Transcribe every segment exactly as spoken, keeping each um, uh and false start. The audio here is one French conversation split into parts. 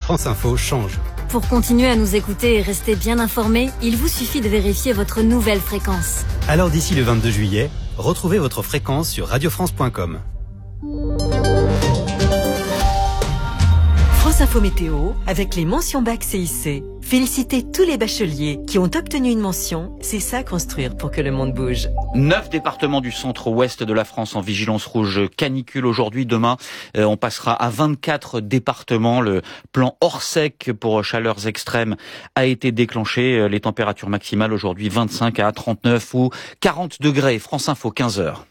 France Info change. Pour continuer à nous écouter et rester bien informé, il vous suffit de vérifier votre nouvelle fréquence. Alors d'ici le vingt-deux juillet, retrouvez votre fréquence sur radio france point com. France Info Météo, avec les mentions bac C I C. Félicitez tous les bacheliers qui ont obtenu une mention. C'est ça construire pour que le monde bouge. Neuf départements du centre-ouest de la France en vigilance rouge canicule aujourd'hui. Demain, euh, on passera à vingt-quatre départements. Le plan hors sec pour chaleurs extrêmes a été déclenché. Les températures maximales aujourd'hui vingt-cinq à trente-neuf ou quarante degrés. France Info, quinze heures.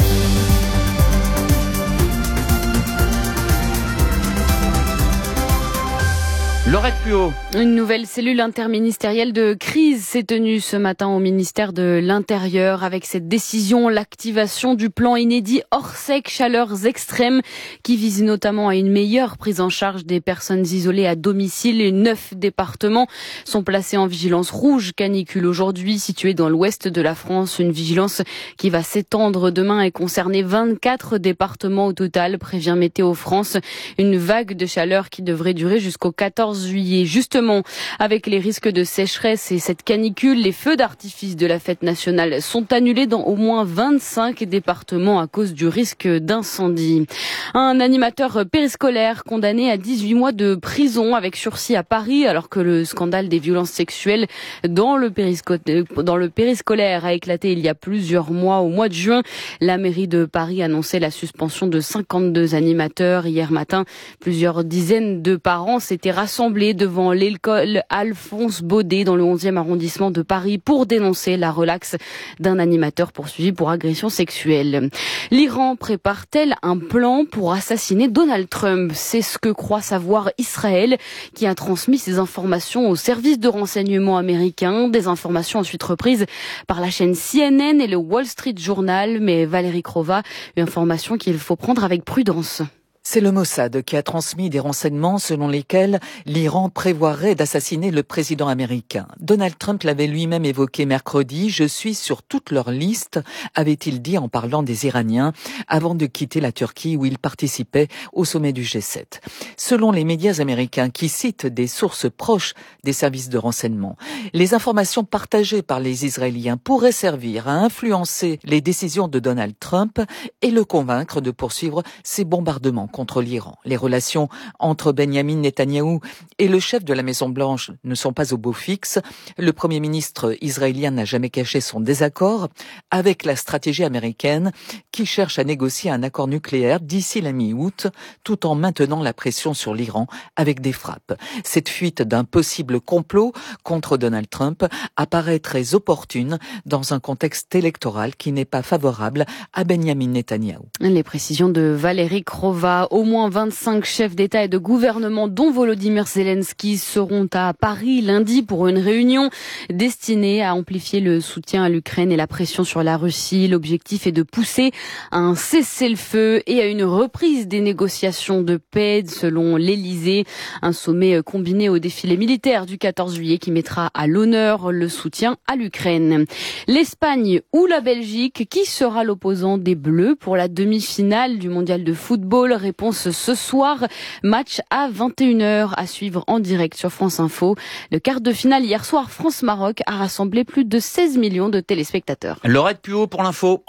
Laurette Puot. Une nouvelle cellule interministérielle de crise s'est tenue ce matin au ministère de l'Intérieur. Avec cette décision, l'activation du plan inédit hors sec chaleurs extrêmes qui vise notamment à une meilleure prise en charge des personnes isolées à domicile. Et neuf départements sont placés en vigilance rouge canicule aujourd'hui, située dans l'ouest de la France. Une vigilance qui va s'étendre demain et concerner vingt-quatre départements au total, prévient Météo France. Une vague de chaleur qui devrait durer jusqu'au quatorze juillet. Justement, avec les risques de sécheresse et cette canicule, les feux d'artifice de la fête nationale sont annulés dans au moins vingt-cinq départements à cause du risque d'incendie. Un animateur périscolaire condamné à dix-huit mois de prison avec sursis à Paris, alors que le scandale des violences sexuelles dans le, périsco- dans le périscolaire a éclaté il y a plusieurs mois. Au mois de juin, la mairie de Paris annonçait la suspension de cinquante-deux animateurs. Hier matin, plusieurs dizaines de parents s'étaient rassemblés devant l'école Alphonse Baudet dans le onzième arrondissement de Paris pour dénoncer la relaxe d'un animateur poursuivi pour agression sexuelle. L'Iran prépare-t-elle un plan pour assassiner Donald Trump? C'est ce que croit savoir Israël, qui a transmis ces informations au service de renseignement américain. Des informations ensuite reprises par la chaîne C N N et le Wall Street Journal. Mais Valérie Crova, une information qu'il faut prendre avec prudence. C'est le Mossad qui a transmis des renseignements selon lesquels l'Iran prévoirait d'assassiner le président américain. Donald Trump l'avait lui-même évoqué mercredi. « Je suis sur toute leur liste », avait-il dit en parlant des Iraniens, avant de quitter la Turquie où il participait au sommet du G sept. Selon les médias américains qui citent des sources proches des services de renseignement, les informations partagées par les Israéliens pourraient servir à influencer les décisions de Donald Trump et le convaincre de poursuivre ses bombardements contre l'Iran. Les relations entre Benyamin Netanyahou et le chef de la Maison-Blanche ne sont pas au beau fixe. Le Premier ministre israélien n'a jamais caché son désaccord avec la stratégie américaine qui cherche à négocier un accord nucléaire d'ici la mi-août, tout en maintenant la pression sur l'Iran avec des frappes. Cette fuite d'un possible complot contre Donald Trump apparaît très opportune dans un contexte électoral qui n'est pas favorable à Benyamin Netanyahou. Les précisions de Valérie Crova. Au moins vingt-cinq chefs d'État et de gouvernement, dont Volodymyr Zelensky, seront à Paris lundi pour une réunion destinée à amplifier le soutien à l'Ukraine et la pression sur la Russie. L'objectif est de pousser à un cessez-le-feu et à une reprise des négociations de paix, selon l'Élysée. Un sommet combiné au défilé militaire du quatorze juillet qui mettra à l'honneur le soutien à l'Ukraine. L'Espagne ou la Belgique, qui sera l'opposant des Bleus pour la demi-finale du mondial de football? Réponse ce soir, match à vingt et une heures à suivre en direct sur France Info. Le quart de finale hier soir, France-Maroc a rassemblé plus de seize millions de téléspectateurs. Laurette Puot pour l'info.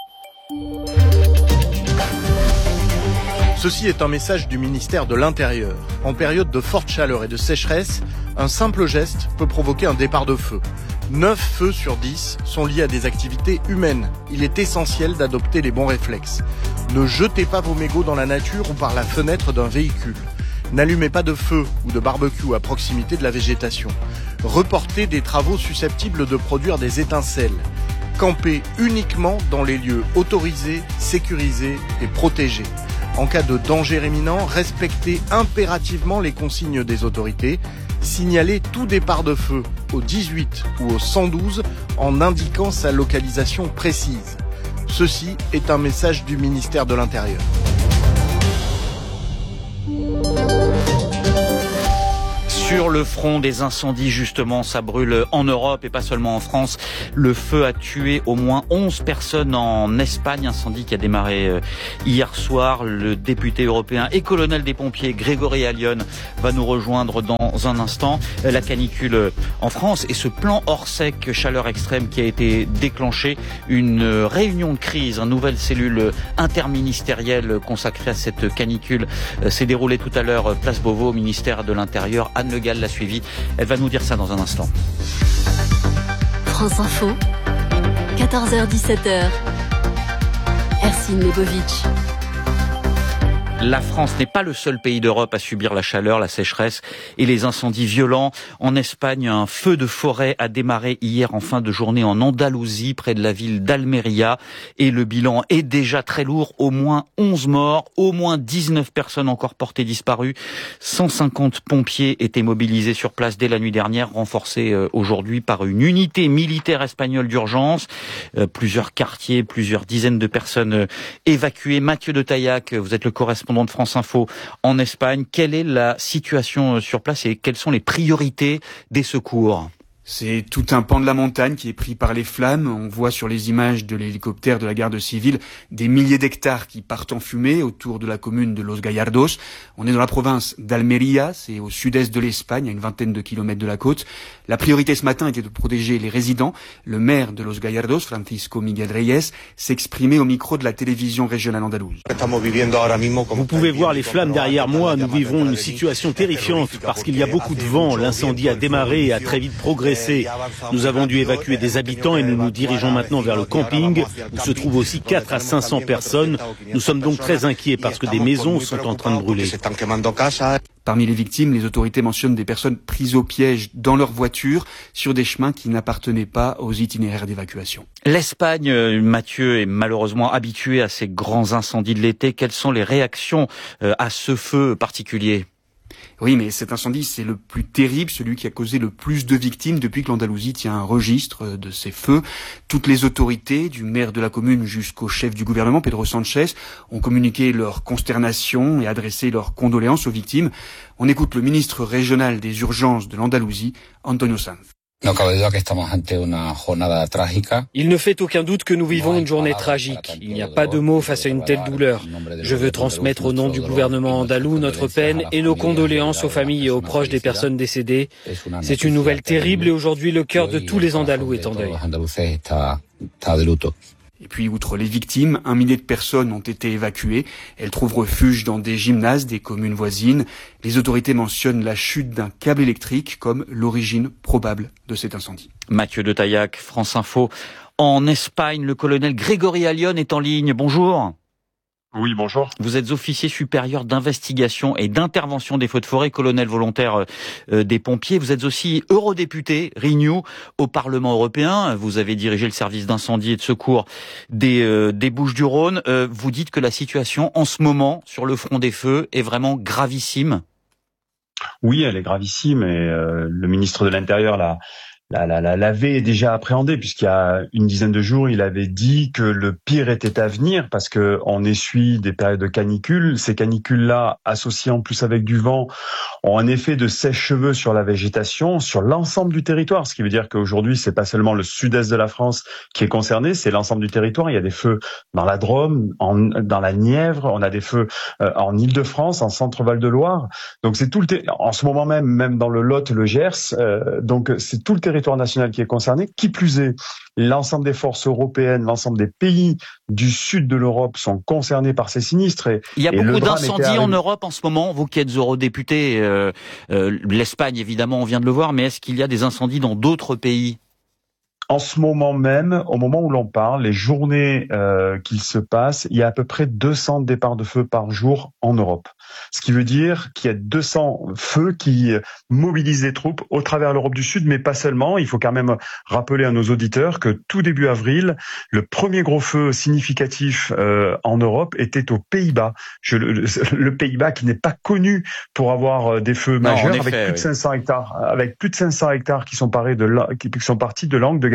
Ceci est un message du ministère de l'Intérieur. En période de forte chaleur et de sécheresse, un simple geste peut provoquer un départ de feu. neuf feux sur dix sont liés à des activités humaines. Il est essentiel d'adopter les bons réflexes. Ne jetez pas vos mégots dans la nature ou par la fenêtre d'un véhicule. N'allumez pas de feu ou de barbecue à proximité de la végétation. Reportez des travaux susceptibles de produire des étincelles. Campez uniquement dans les lieux autorisés, sécurisés et protégés. En cas de danger imminent, respectez impérativement les consignes des autorités. Signalez tout départ de feu au dix-huit ou au cent douze en indiquant sa localisation précise. Ceci est un message du ministère de l'Intérieur. Sur le front des incendies, justement, ça brûle en Europe et pas seulement en France. Le feu a tué au moins onze personnes en Espagne, incendie qui a démarré hier soir. Le député européen et colonel des pompiers, Grégory Allione, va nous rejoindre dans un instant. La canicule en France et ce plan Orsec chaleur extrême qui a été déclenché. Une réunion de crise, une nouvelle cellule interministérielle consacrée à cette canicule s'est déroulée tout à l'heure place Beauvau au ministère de l'Intérieur. Anne Le Gall l'a suivi. Elle va nous dire ça dans un instant. France Info, quatorze heures dix-sept heures. Ercine Lebovitch. La France n'est pas le seul pays d'Europe à subir la chaleur, la sécheresse et les incendies violents. En Espagne, un feu de forêt a démarré hier en fin de journée en Andalousie, près de la ville d'Almeria. Et le bilan est déjà très lourd. Au moins onze morts, au moins dix-neuf personnes encore portées disparues. cent cinquante pompiers étaient mobilisés sur place dès la nuit dernière, renforcés aujourd'hui par une unité militaire espagnole d'urgence. Plusieurs quartiers, plusieurs dizaines de personnes évacuées. Mathieu de Taillac, vous êtes le correspondant de France Info en Espagne. Quelle est la situation sur place et quelles sont les priorités des secours ? C'est tout un pan de la montagne qui est pris par les flammes. On voit sur les images de l'hélicoptère de la garde civile des milliers d'hectares qui partent en fumée autour de la commune de Los Gallardos. On est dans la province d'Almeria, c'est au sud-est de l'Espagne, à une vingtaine de kilomètres de la côte. La priorité ce matin était de protéger les résidents. Le maire de Los Gallardos, Francisco Miguel Reyes, s'exprimait au micro de la télévision régionale andalouse. Vous pouvez voir les flammes derrière moi. Nous vivons une situation terrifiante parce qu'il y a beaucoup de vent. L'incendie a démarré et a très vite progressé. Nous avons dû évacuer des habitants et nous nous dirigeons maintenant vers le camping où se trouvent aussi quatre à cinq cents personnes. Nous sommes donc très inquiets parce que des maisons sont en train de brûler. Parmi les victimes, les autorités mentionnent des personnes prises au piège dans leur voiture sur des chemins qui n'appartenaient pas aux itinéraires d'évacuation. L'Espagne, Mathieu, est malheureusement habituée à ces grands incendies de l'été. Quelles sont les réactions à ce feu particulier ? Oui, mais cet incendie, c'est le plus terrible, celui qui a causé le plus de victimes depuis que l'Andalousie tient un registre de ces feux. Toutes les autorités, du maire de la commune jusqu'au chef du gouvernement, Pedro Sánchez, ont communiqué leur consternation et adressé leurs condoléances aux victimes. On écoute le ministre régional des urgences de l'Andalousie, Antonio Sanz. Il ne fait aucun doute que nous vivons une journée tragique. Il n'y a pas de mots face à une telle douleur. Je veux transmettre au nom du gouvernement andalou notre peine et nos condoléances aux familles et aux proches des personnes décédées. C'est une nouvelle terrible et aujourd'hui le cœur de tous les Andalous est en deuil. Et puis, outre les victimes, un millier de personnes ont été évacuées. Elles trouvent refuge dans des gymnases des communes voisines. Les autorités mentionnent la chute d'un câble électrique comme l'origine probable de cet incendie. Mathieu de Taillac, France Info. En Espagne, le colonel Grégory Allione est en ligne. Bonjour. Oui, bonjour. Vous êtes officier supérieur d'investigation et d'intervention des feux de forêt, colonel volontaire euh, des pompiers. Vous êtes aussi eurodéputé Renew au Parlement européen. Vous avez dirigé le service d'incendie et de secours des, euh, des Bouches-du-Rhône. Euh, vous dites que la situation en ce moment sur le front des feux est vraiment gravissime. Oui, elle est gravissime et euh, le ministre de l'Intérieur l'a La, la, la, l'avait déjà appréhendé puisqu'il y a une dizaine de jours, il avait dit que le pire était à venir parce que on essuie des périodes de canicule. Ces canicules-là, associées en plus avec du vent, ont un effet de sèche-cheveux sur la végétation, sur l'ensemble du territoire. Ce qui veut dire qu'aujourd'hui, c'est pas seulement le sud-est de la France qui est concerné, c'est l'ensemble du territoire. Il y a des feux dans la Drôme, en, dans la Nièvre, on a des feux euh, en Île-de-France, en Centre-Val de Loire. Donc c'est tout le ter- en ce moment même, même dans le Lot, le Gers. Euh, donc c'est tout le territoire national qui est concerné. Qui plus est, l'ensemble des forces européennes, l'ensemble des pays du sud de l'Europe sont concernés par ces sinistres. Et, il y a et beaucoup d'incendies en Europe en ce moment. Vous qui êtes eurodéputé, euh, euh, l'Espagne évidemment, on vient de le voir, mais est-ce qu'il y a des incendies dans d'autres pays ? En ce moment même, au moment où l'on parle, les journées euh, qu'il se passe, il y a à peu près deux cents départs de feu par jour en Europe. Ce qui veut dire qu'il y a deux cents feux qui mobilisent les troupes au travers l'Europe du Sud, mais pas seulement. Il faut quand même rappeler à nos auditeurs que tout début avril, le premier gros feu significatif euh, en Europe était aux Pays-Bas. Je, le, le Pays-Bas qui n'est pas connu pour avoir des feux non, majeurs, effet, avec plus oui. de cinq cents hectares, avec plus de cinq cents hectares qui sont parés de qui sont partis de Langue de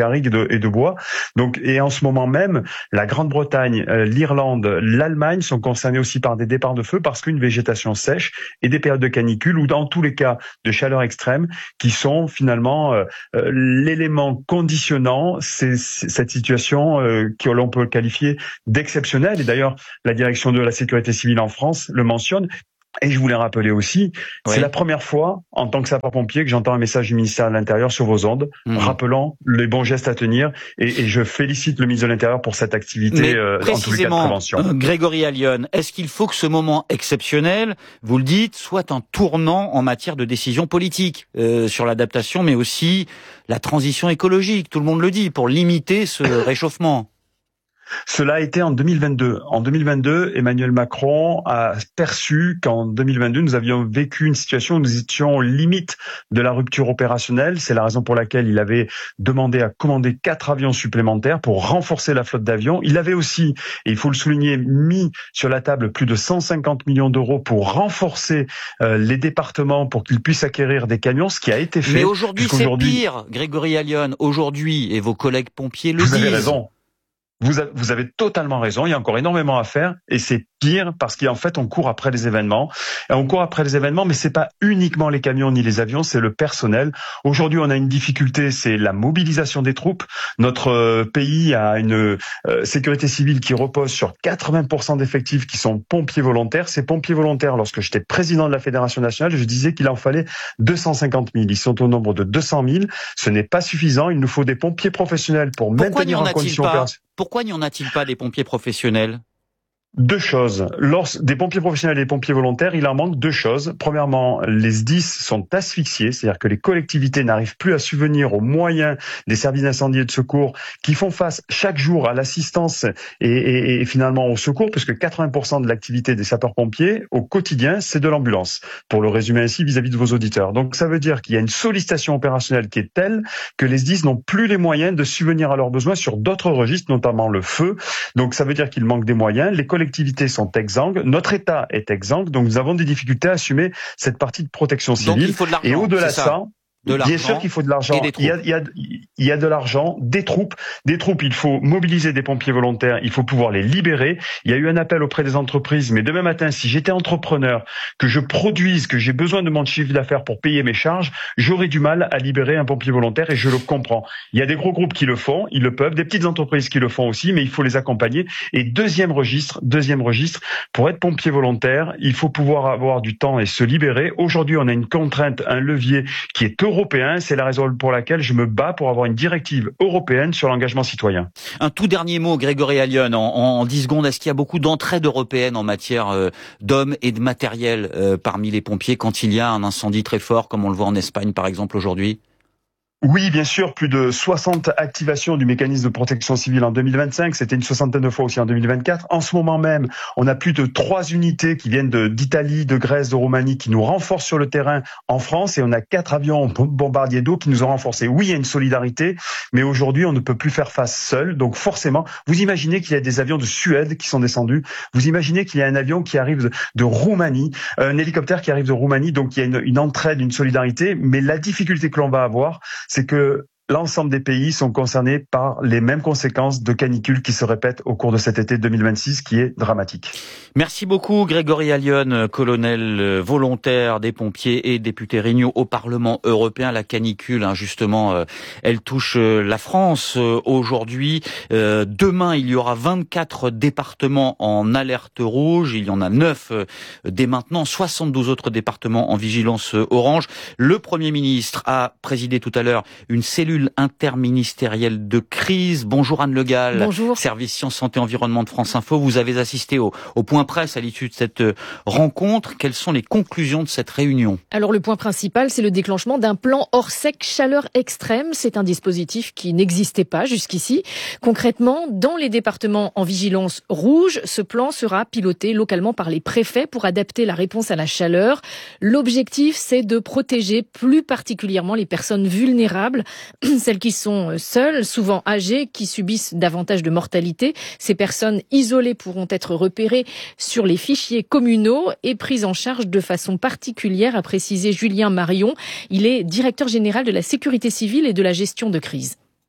garrigues et de, et de bois. Donc, et en ce moment même, la Grande-Bretagne, euh, l'Irlande, l'Allemagne sont concernés aussi par des départs de feu parce qu'une végétation sèche et des périodes de canicule ou dans tous les cas de chaleur extrême qui sont finalement euh, euh, l'élément conditionnant c'est, c'est cette situation euh, que l'on peut qualifier d'exceptionnelle. Et d'ailleurs, la direction de la sécurité civile en France le mentionne. Et je voulais rappeler aussi, oui. c'est la première fois, en tant que sapeur-pompier, que j'entends un message du ministère de l'Intérieur sur vos ondes, mmh. rappelant les bons gestes à tenir. Et, et je félicite le ministre de l'Intérieur pour cette activité, euh, en tous les cas de prévention. Euh, Grégory Allione, est-ce qu'il faut que ce moment exceptionnel, vous le dites, soit un tournant en matière de décision politique euh, sur l'adaptation, mais aussi la transition écologique, tout le monde le dit, pour limiter ce réchauffement? Cela a été en deux mille vingt-deux. En deux mille vingt-deux, Emmanuel Macron a perçu qu'en deux mille vingt-deux, nous avions vécu une situation où nous étions limite de la rupture opérationnelle. C'est la raison pour laquelle il avait demandé à commander quatre avions supplémentaires pour renforcer la flotte d'avions. Il avait aussi, et il faut le souligner, mis sur la table plus de cent cinquante millions d'euros pour renforcer euh, les départements pour qu'ils puissent acquérir des camions, ce qui a été fait. Mais aujourd'hui, c'est pire, Grégory Allione. Aujourd'hui, et vos collègues pompiers le disent. Vous avez raison. Vous avez, vous avez totalement raison, il y a encore énormément à faire et c'est pire parce qu'en fait on court après les événements. Et on court après les événements mais c'est pas uniquement les camions ni les avions, c'est le personnel. Aujourd'hui on a une difficulté, c'est la mobilisation des troupes. Notre euh, pays a une euh, sécurité civile qui repose sur quatre-vingts pour cent d'effectifs qui sont pompiers volontaires. Ces pompiers volontaires, lorsque j'étais président de la Fédération nationale, je disais qu'il en fallait deux cent cinquante mille. Ils sont au nombre de deux cent mille. Ce n'est pas suffisant, il nous faut des pompiers professionnels pour Pourquoi maintenir en condition opérationnelle. Pourquoi n'y en a-t-il pas des pompiers professionnels ? Deux choses. Lors des pompiers professionnels et des pompiers volontaires, il en manque deux choses. Premièrement, les S D I S sont asphyxiés, c'est-à-dire que les collectivités n'arrivent plus à subvenir aux moyens des services d'incendie et de secours qui font face chaque jour à l'assistance et, et, et finalement au secours, puisque quatre-vingts pour cent de l'activité des sapeurs-pompiers au quotidien, c'est de l'ambulance, pour le résumer ainsi vis-à-vis de vos auditeurs. Donc ça veut dire qu'il y a une sollicitation opérationnelle qui est telle que les S D I S n'ont plus les moyens de subvenir à leurs besoins sur d'autres registres, notamment le feu. Donc ça veut dire qu'il manque des moyens. Les collectivités Les collectivités sont exsangues, notre État est exsangue, donc nous avons des difficultés à assumer cette partie de protection civile. Donc il faut de l'argent, et au-delà de ça, ça, de bien sûr qu'il faut de l'argent. Il y a, il y a, il y a de l'argent, des troupes, des troupes. Il faut mobiliser des pompiers volontaires. Il faut pouvoir les libérer. Il y a eu un appel auprès des entreprises. Mais demain matin, si j'étais entrepreneur, que je produise, que j'ai besoin de mon chiffre d'affaires pour payer mes charges, j'aurais du mal à libérer un pompier volontaire et je le comprends. Il y a des gros groupes qui le font, ils le peuvent, des petites entreprises qui le font aussi, mais il faut les accompagner. Et deuxième registre, deuxième registre, pour être pompier volontaire, il faut pouvoir avoir du temps et se libérer. Aujourd'hui, on a une contrainte, un levier qui est européen. C'est la raison pour laquelle je me bats pour avoir une directive européenne sur l'engagement citoyen. Un tout dernier mot, Grégory Allione, en, en dix secondes, est-ce qu'il y a beaucoup d'entraide européenne en matière euh, d'hommes et de matériel euh, parmi les pompiers quand il y a un incendie très fort, comme on le voit en Espagne par exemple aujourd'hui ? Oui, bien sûr, plus de soixante activations du mécanisme de protection civile en deux mille vingt-cinq, c'était une soixantaine de fois aussi en deux mille vingt-quatre. En ce moment même, on a plus de trois unités qui viennent de, d'Italie, de Grèce, de Roumanie, qui nous renforcent sur le terrain en France, et on a quatre avions bombardiers d'eau qui nous ont renforcés. Oui, il y a une solidarité, mais aujourd'hui, on ne peut plus faire face seul, donc forcément, vous imaginez qu'il y a des avions de Suède qui sont descendus, vous imaginez qu'il y a un avion qui arrive de, de Roumanie, un hélicoptère qui arrive de Roumanie, donc il y a une, une entraide, une solidarité, mais la difficulté que l'on va avoir, c'est que l'ensemble des pays sont concernés par les mêmes conséquences de canicule qui se répètent au cours de cet été deux mille vingt-six qui est dramatique. Merci beaucoup Grégory Allione, colonel volontaire des pompiers et député Renew au Parlement européen. La canicule, hein, justement, elle touche la France aujourd'hui. Demain, il y aura vingt-quatre départements en alerte rouge. Il y en a neuf dès maintenant, soixante-douze autres départements en vigilance orange. Le Premier ministre a présidé tout à l'heure une cellule interministérielle de crise. Bonjour Anne Le Gall. Bonjour. Service Sciences, Santé, Environnement de France Info. Vous avez assisté au, au point presse à l'issue de cette rencontre. Quelles sont les conclusions de cette réunion ? Alors le point principal, c'est le déclenchement d'un plan Orsec chaleur extrême. C'est un dispositif qui n'existait pas jusqu'ici. Concrètement, dans les départements en vigilance rouge, ce plan sera piloté localement par les préfets pour adapter la réponse à la chaleur. L'objectif, c'est de protéger plus particulièrement les personnes vulnérables, celles qui sont seules, souvent âgées, qui subissent davantage de mortalité. Ces personnes isolées pourront être repérées sur les fichiers communaux et prises en charge de façon particulière, a précisé Julien Marion. Il est directeur général de la sécurité civile et de la gestion de crise.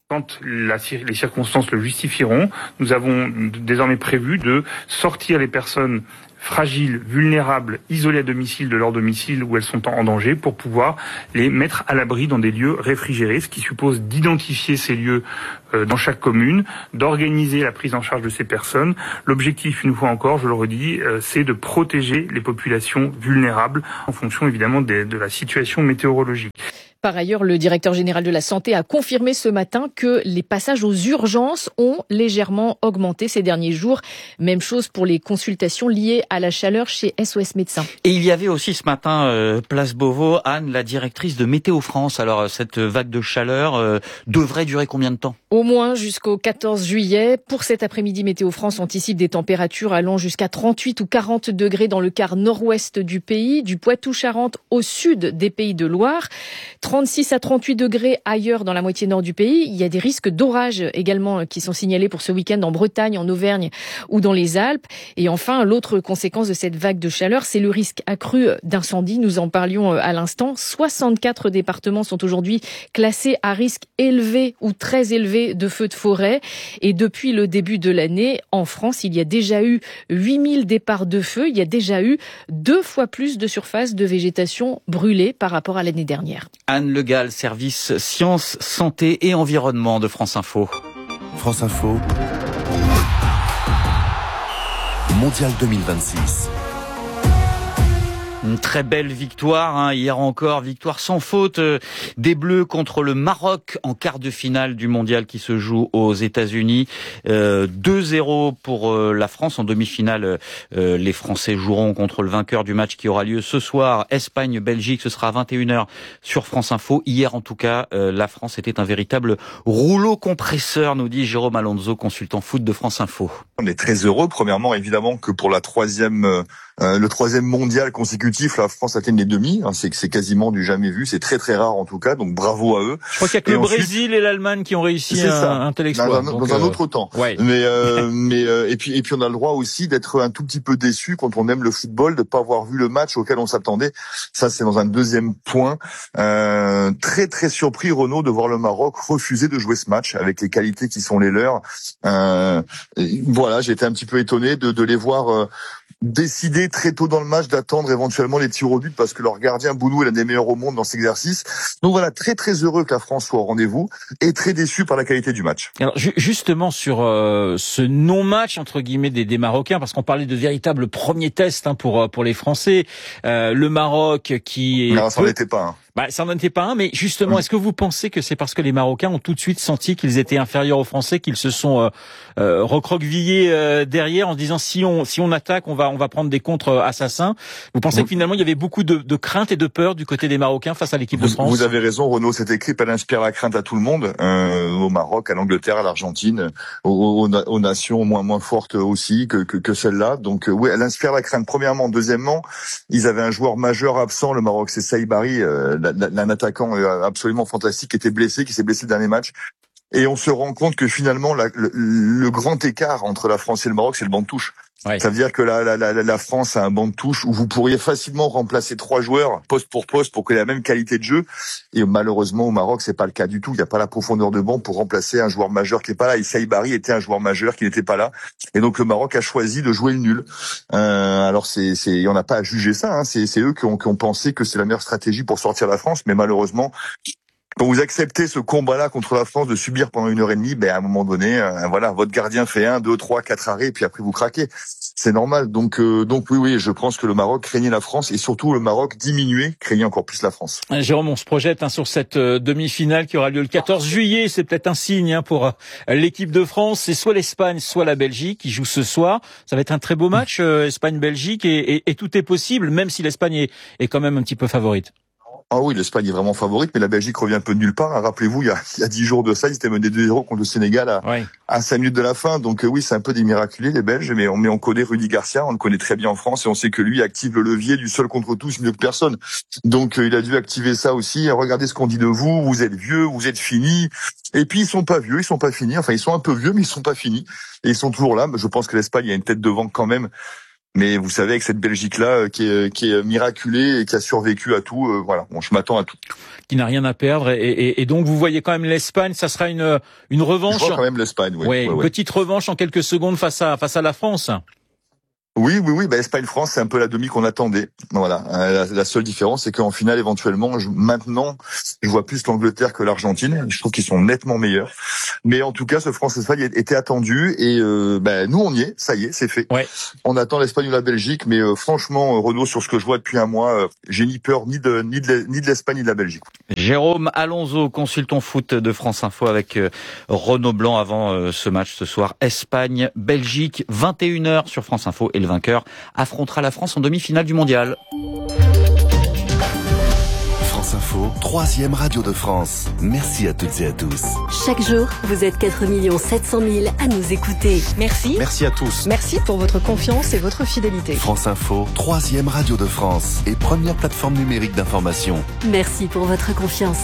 Quand la, les circonstances le justifieront, nous avons désormais prévu de sortir les personnes fragiles, vulnérables, isolées à domicile de leur domicile où elles sont en danger pour pouvoir les mettre à l'abri dans des lieux réfrigérés, ce qui suppose d'identifier ces lieux euh, dans chaque commune, d'organiser la prise en charge de ces personnes. L'objectif, une fois encore, je le redis, euh, c'est de protéger les populations vulnérables en fonction évidemment de, de la situation météorologique. Par ailleurs, le directeur général de la Santé a confirmé ce matin que les passages aux urgences ont légèrement augmenté ces derniers jours. Même chose pour les consultations liées à la chaleur chez S O S Médecins. Et il y avait aussi ce matin, euh, place Beauvau, Anne, la directrice de Météo France. Alors, cette vague de chaleur euh, devrait durer combien de temps ? Au moins jusqu'au quatorze juillet. Pour cet après-midi, Météo France anticipe des températures allant jusqu'à trente-huit ou quarante degrés dans le quart nord-ouest du pays, du Poitou-Charentes au sud des Pays de Loire. trente-six à trente-huit degrés ailleurs dans la moitié nord du pays. Il y a des risques d'orage également qui sont signalés pour ce week-end en Bretagne, en Auvergne ou dans les Alpes. Et enfin, l'autre conséquence de cette vague de chaleur, c'est le risque accru d'incendie. Nous en parlions à l'instant. soixante-quatre départements sont aujourd'hui classés à risque élevé ou très élevé de feux de forêt. Et depuis le début de l'année, en France, il y a déjà eu huit mille départs de feu. Il y a déjà eu deux fois plus de surface de végétation brûlée par rapport à l'année dernière. Anne Le Gall, service sciences, santé et environnement de France Info. France Info, Mondial deux mille vingt-six. Une très belle victoire, hein, hier encore, victoire sans faute euh, des Bleus contre le Maroc en quart de finale du mondial qui se joue aux États-Unis. Euh, deux zéro pour euh, la France en demi-finale. Euh, les Français joueront contre le vainqueur du match qui aura lieu ce soir. Espagne-Belgique, ce sera à vingt et une heures sur France Info. Hier, en tout cas, euh, la France était un véritable rouleau compresseur, nous dit Jérôme Alonso, consultant foot de France Info. On est très heureux, premièrement, évidemment, que pour la troisième, euh, le troisième mondial consécutif, la France atteigne les demi. Hein, c'est c'est quasiment du jamais vu. C'est très très rare en tout cas. Donc bravo à eux. Je crois qu'il y a que et le ensuite, Brésil et l'Allemagne qui ont réussi un, un tel exploit. Dans, un, dans euh... un autre temps. Ouais. Mais euh, mais euh, et puis et puis on a le droit aussi d'être un tout petit peu déçu quand on aime le football, de pas avoir vu le match auquel on s'attendait. Ça c'est dans un deuxième point. Euh, très très surpris Renaud de voir le Maroc refuser de jouer ce match avec les qualités qui sont les leurs. Euh, voilà, j'ai été un petit peu étonné de, de les voir. Euh, décider très tôt dans le match d'attendre éventuellement les tirs au but parce que leur gardien Bounou est l'un des meilleurs au monde dans cet exercice. Donc voilà, très très heureux que la France soit au rendez-vous et très déçu par la qualité du match. Alors justement sur euh, ce non-match entre guillemets des, des Marocains, parce qu'on parlait de véritables premiers tests hein, pour pour les Français, euh, le Maroc qui est non, ça n'en était pas. Hein. Bah, ça n'en était pas un, mais justement, est-ce que vous pensez que c'est parce que les Marocains ont tout de suite senti qu'ils étaient inférieurs aux Français, qu'ils se sont euh, euh, recroquevillés euh, derrière en se disant si on si on attaque, on va on va prendre des contre assassins. Vous pensez vous... que finalement il y avait beaucoup de, de crainte et de peur du côté des Marocains face à l'équipe vous, de France? Vous avez raison, Renaud. Cette équipe, elle inspire la crainte à tout le monde, euh, au Maroc, à l'Angleterre, à l'Argentine, aux, aux, aux nations moins moins fortes aussi que que, que celle-là. Donc euh, oui, elle inspire la crainte. Premièrement, deuxièmement, ils avaient un joueur majeur absent. Le Maroc, c'est Saïbari. Euh, un attaquant absolument fantastique qui était blessé, qui s'est blessé le dernier match. Et on se rend compte que finalement, la, le, le grand écart entre la France et le Maroc, c'est le banc de touche. Ouais. Ça veut dire que la, la, la, la France a un banc de touche où vous pourriez facilement remplacer trois joueurs poste pour poste pour qu'il ait la même qualité de jeu. Et malheureusement, au Maroc, c'est pas le cas du tout. Il n'y a pas la profondeur de banc pour remplacer un joueur majeur qui n'est pas là. Et Saïbari était un joueur majeur qui n'était pas là. Et donc le Maroc a choisi de jouer le nul. Euh, alors c'est, c'est, on n'a pas à juger ça. Hein. C'est, c'est eux qui ont, qui ont pensé que c'est la meilleure stratégie pour sortir la France. Mais malheureusement, quand vous acceptez ce combat-là contre la France de subir pendant une heure et demie, ben à un moment donné, euh, voilà, votre gardien fait un, deux, trois, quatre arrêts, et puis après vous craquez. C'est normal. Donc, euh, donc oui, oui, je pense que le Maroc craignait la France et surtout le Maroc diminuait, craignait encore plus la France. Jérôme, on se projette hein, sur cette euh, demi-finale qui aura lieu le quatorze juillet. C'est peut-être un signe hein, pour euh, l'équipe de France. C'est soit l'Espagne, soit la Belgique qui joue ce soir. Ça va être un très beau match, euh, Espagne-Belgique, et, et, et tout est possible, même si l'Espagne est, est quand même un petit peu favorite. Ah oui, l'Espagne est vraiment favorite, mais la Belgique revient un peu de nulle part. Rappelez-vous, il y a, il y a dix jours de ça, ils étaient menés deux zéro contre le Sénégal à, ouais. à cinq minutes de la fin. Donc euh, oui, c'est un peu des miraculés, les Belges, mais on, mais on connaît Rudy Garcia, on le connaît très bien en France, et on sait que lui active le levier du seul contre tous, mieux que personne. Donc euh, il a dû activer ça aussi. Regardez ce qu'on dit de vous, vous êtes vieux, vous êtes finis. Et puis ils sont pas vieux, ils sont pas finis. Enfin, ils sont un peu vieux, mais ils sont pas finis. Et ils sont toujours là. Je pense que l'Espagne a une tête de vent quand même. Mais vous savez, avec cette Belgique-là, qui est, qui est miraculée et qui a survécu à tout, euh, voilà, bon, je m'attends à tout. Qui n'a rien à perdre, et, et, et donc vous voyez quand même l'Espagne, ça sera une, une revanche. Je vois quand même l'Espagne, oui. Ouais, ouais, une ouais. petite revanche en quelques secondes face à, face à la France. Oui, oui, oui. Bah, Espagne-France, c'est un peu la demi qu'on attendait. Voilà. La, la seule différence, c'est qu'en finale, éventuellement, je, maintenant, je vois plus l'Angleterre que l'Argentine. Je trouve qu'ils sont nettement meilleurs. Mais en tout cas, ce France-Espagne était attendu et euh, bah, nous, on y est. Ça y est, c'est fait. Ouais. On attend l'Espagne ou la Belgique, mais euh, franchement, Renaud, sur ce que je vois depuis un mois, euh, j'ai ni peur ni de ni de ni de l'Espagne ni de la Belgique. Jérôme Alonso, consultant foot de France Info avec euh, Renaud Blanc avant euh, ce match ce soir. Espagne-Belgique, vingt et une heures sur France Info, et le vainqueur affrontera la France en demi-finale du mondial. France Info, troisième radio de France. Merci à toutes et à tous. Chaque jour, vous êtes quatre millions sept cent mille à nous écouter. Merci. Merci à tous. Merci pour votre confiance et votre fidélité. France Info, troisième radio de France et première plateforme numérique d'information. Merci pour votre confiance.